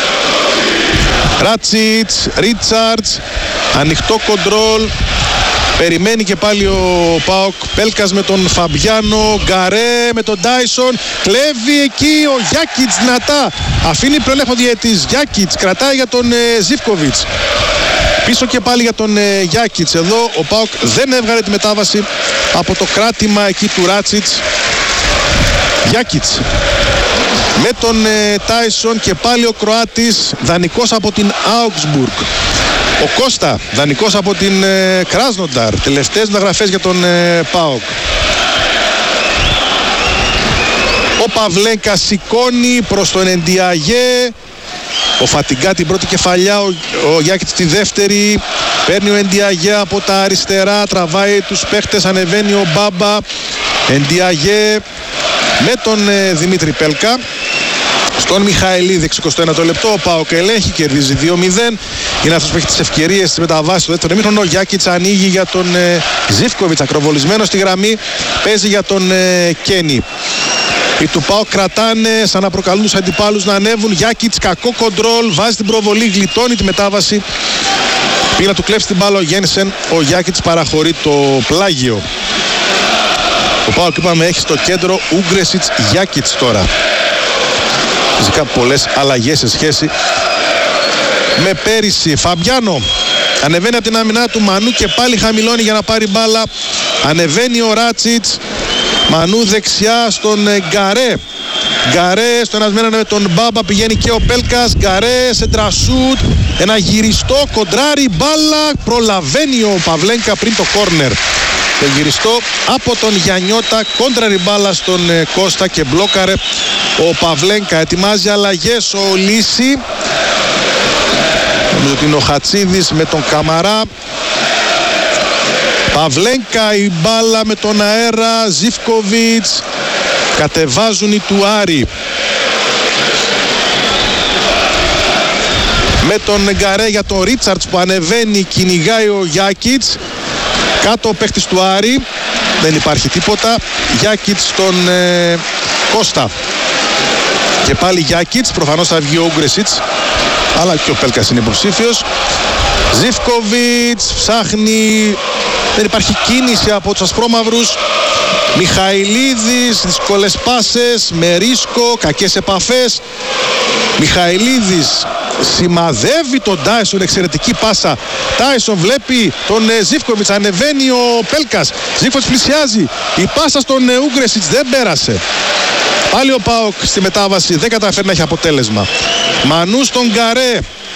Ράτσιτς, Ρίτσαρτς, ανοιχτό κοντρόλ. Περιμένει και πάλι ο ΠΑΟΚ. Πέλκας με τον Φαμπιάνο, Γκαρέ με τον Τάισον, κλέβει εκεί ο Γιάκιτς δυνατά, αφήνει προλέχο διαιτής. Γιάκιτς κρατάει για τον ε, Ζίβκοβιτς, πίσω και πάλι για τον ε, Γιάκιτς. Εδώ ο ΠΑΟΚ δεν έβγαλε τη μετάβαση από το κράτημα εκεί του Ράτσιτς. Γιάκιτς με τον ε, Τάισον και πάλι ο Κροάτης, δανεικός από την Augsburg. Ο Κώστα, δανεικός από την ε, Κράσνονταρ. Τελευταίες μεταγραφές για τον ε, ΠΑΟΚ. Ο Παυλέγκα σηκώνει προς τον Εντιαγέ. Ο Φατιγκά την πρώτη κεφαλιά, ο, ο Γιάκητς τη δεύτερη. Παίρνει ο Εντιαγέ από τα αριστερά, τραβάει τους παίχτες, ανεβαίνει ο Μπάμπα. Εντιαγέ με τον ε, Δημήτρη Πέλκα. Στον Μιχαηλίδη, εξηκοστό ένατο λεπτό, ο ΠΑΟΚ ελέγχει, κερδίζει δύο μηδέν. Είναι αυτός που έχει τις ευκαιρίες στις μεταβάσεις του δεύτερου ημίχρονου. Ο Γιάκιτς ανοίγει για τον ε, Ζίβκοβιτς, ακροβολισμένο στη γραμμή, παίζει για τον ε, Κένι. Οι του ΠΑΟΚ κρατάνε σαν να προκαλούν τους αντιπάλους να ανέβουν. Γιάκιτς, κακό κοντρόλ, βάζει την προβολή, γλιτώνει τη μετάβαση. Πήγε να του κλέψει την μπάλα ο Γένσεν, ο Γιάκιτς παραχωρεί το πλάγιο. Ο ΠΑΟΚ, είπαμε, έχει στο κέντρο Ούγκρεσιτς, Γιάκιτς τώρα. Φυσικά πολλές αλλαγές σε σχέση με πέρυσι. Φαμπιάνο ανεβαίνει από την άμυνά του, Μανού και πάλι χαμηλώνει για να πάρει μπάλα. Ανεβαίνει ο Ράτσιτς, Μανού δεξιά στον Γκαρέ. Γκαρέ στο ένας με έναν με τον Μπάμπα, πηγαίνει και ο Πέλκας. Γκαρέ σε τρασούτ, ένα γυριστό, κοντράρι, μπάλα, προλαβαίνει ο Παυλέγκα πριν το κόρνερ. Το γυριστό από τον Γιαννιώτα, κόντραρη μπάλα στον ε, Κώστα και μπλόκαρε ο Παυλέγκα. Ετοιμάζει αλλαγές ο Λύση. Νομίζω ότι είναι ο Χατσίδης με τον Καμαρά. Παυλέγκα, η μπάλα με τον αέρα, Ζίβκοβιτς. Κατεβάζουν οι του Άρη. Με τον Γκαρέ για τον Ρίτσαρτς που ανεβαίνει, κυνηγάει ο Γιάκιτς. Κάτω ο παίχτης του Άρη, δεν υπάρχει τίποτα. Γιάκιτς στον ε, Κώστα. Και πάλι Γιάκιτς, προφανώς θα βγει ο Ούγκρεσιτς, αλλά και ο Πέλκας είναι υποψήφιος. Ζίβκοβιτς ψάχνει, δεν υπάρχει κίνηση από τους ασπρόμαυρους. Μιχαηλίδης, δύσκολες πάσες, με ρίσκο, κακές επαφές. Μιχαηλίδης σημαδεύει τον Τάισον, εξαιρετική πάσα. Τάισον βλέπει τον ε, Ζίβκοβιτς, ανεβαίνει ο Πέλκας. Ζίβκοβιτς πλησιάζει, η πάσα στον ε, Ούγκρεσιτς δεν πέρασε. Πάλι ο ΠΑΟΚ στη μετάβαση δεν καταφέρει να έχει αποτέλεσμα. Μανού στον Γκαρέ.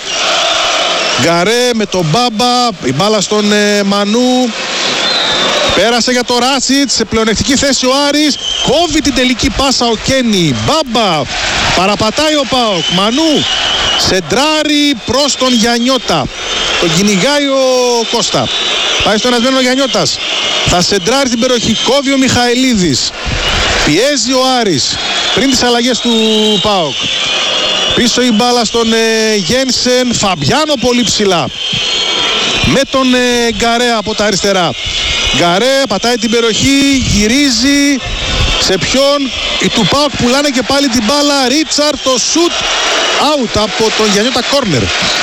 Γκαρέ με τον Μπάμπα, η μπάλα στον ε, Μανού. Πέρασε για το Ράτσιτς, σε πλεονεκτική θέση ο Άρης. Κόβει την τελική πάσα ο Κένι. Μπάμπα, παραπατάει ο ΠΑΟΚ. Μανού, Σεντράρι προς τον Γιαννιώτα. Τον κυνηγάει ο Κώστα. Πάει στον ασμένο ο Γιαννιώτας. Θα σεντράρει την περιοχή. Κόβει ο Μιχαηλίδης. Πιέζει ο Άρης. Πριν τις αλλαγές του ΠΑΟΚ. Πίσω η μπάλα στον ε, Γένσεν. Φαμπιάνο πολύ ψηλά. Με τον ε, Γκαρέ από τα αριστερά. Γκαρέ πατάει την περιοχή. Γυρίζει. Σε ποιον? Οι του ΠΑΟΚ πουλάνε και πάλι την μπάλα. Ρίτσαρτ, το σουτ. Out από τον Γιαννιώτα, κόρνερ.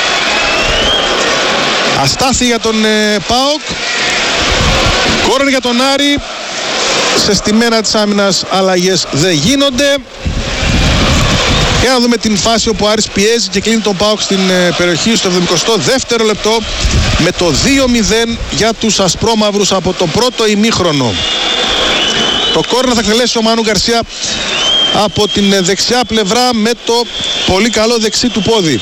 Αστάθη για τον ε, ΠΑΟΚ. Κόρνερ για τον Άρη. Σε στημένα της άμυνας αλλαγές δεν γίνονται. Και να δούμε την φάση όπου ο Άρης πιέζει και κλείνει τον ΠΑΟΚ στην ε, περιοχή στο εβδομηκοστό δεύτερο λεπτό με το δύο μηδέν για τους ασπρόμαυρους από το πρώτο ημίχρονο. Το κόρνερ θα εκτελέσει ο Μάνου Γκαρσία από την δεξιά πλευρά με το πολύ καλό δεξί του πόδι.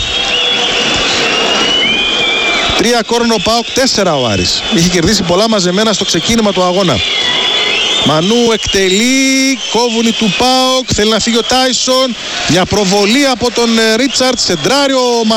Τρία κόρνερ ο ΠΑΟΚ, τέσσερα ο Άρης. Είχε κερδίσει πολλά μαζεμένα στο ξεκίνημα του αγώνα. Μανού εκτελεί, κόβουν οι του ΠΑΟΚ, θέλει να φύγει ο Τάισον. Μια προβολή από τον Ρίτσαρτ, σεντράριο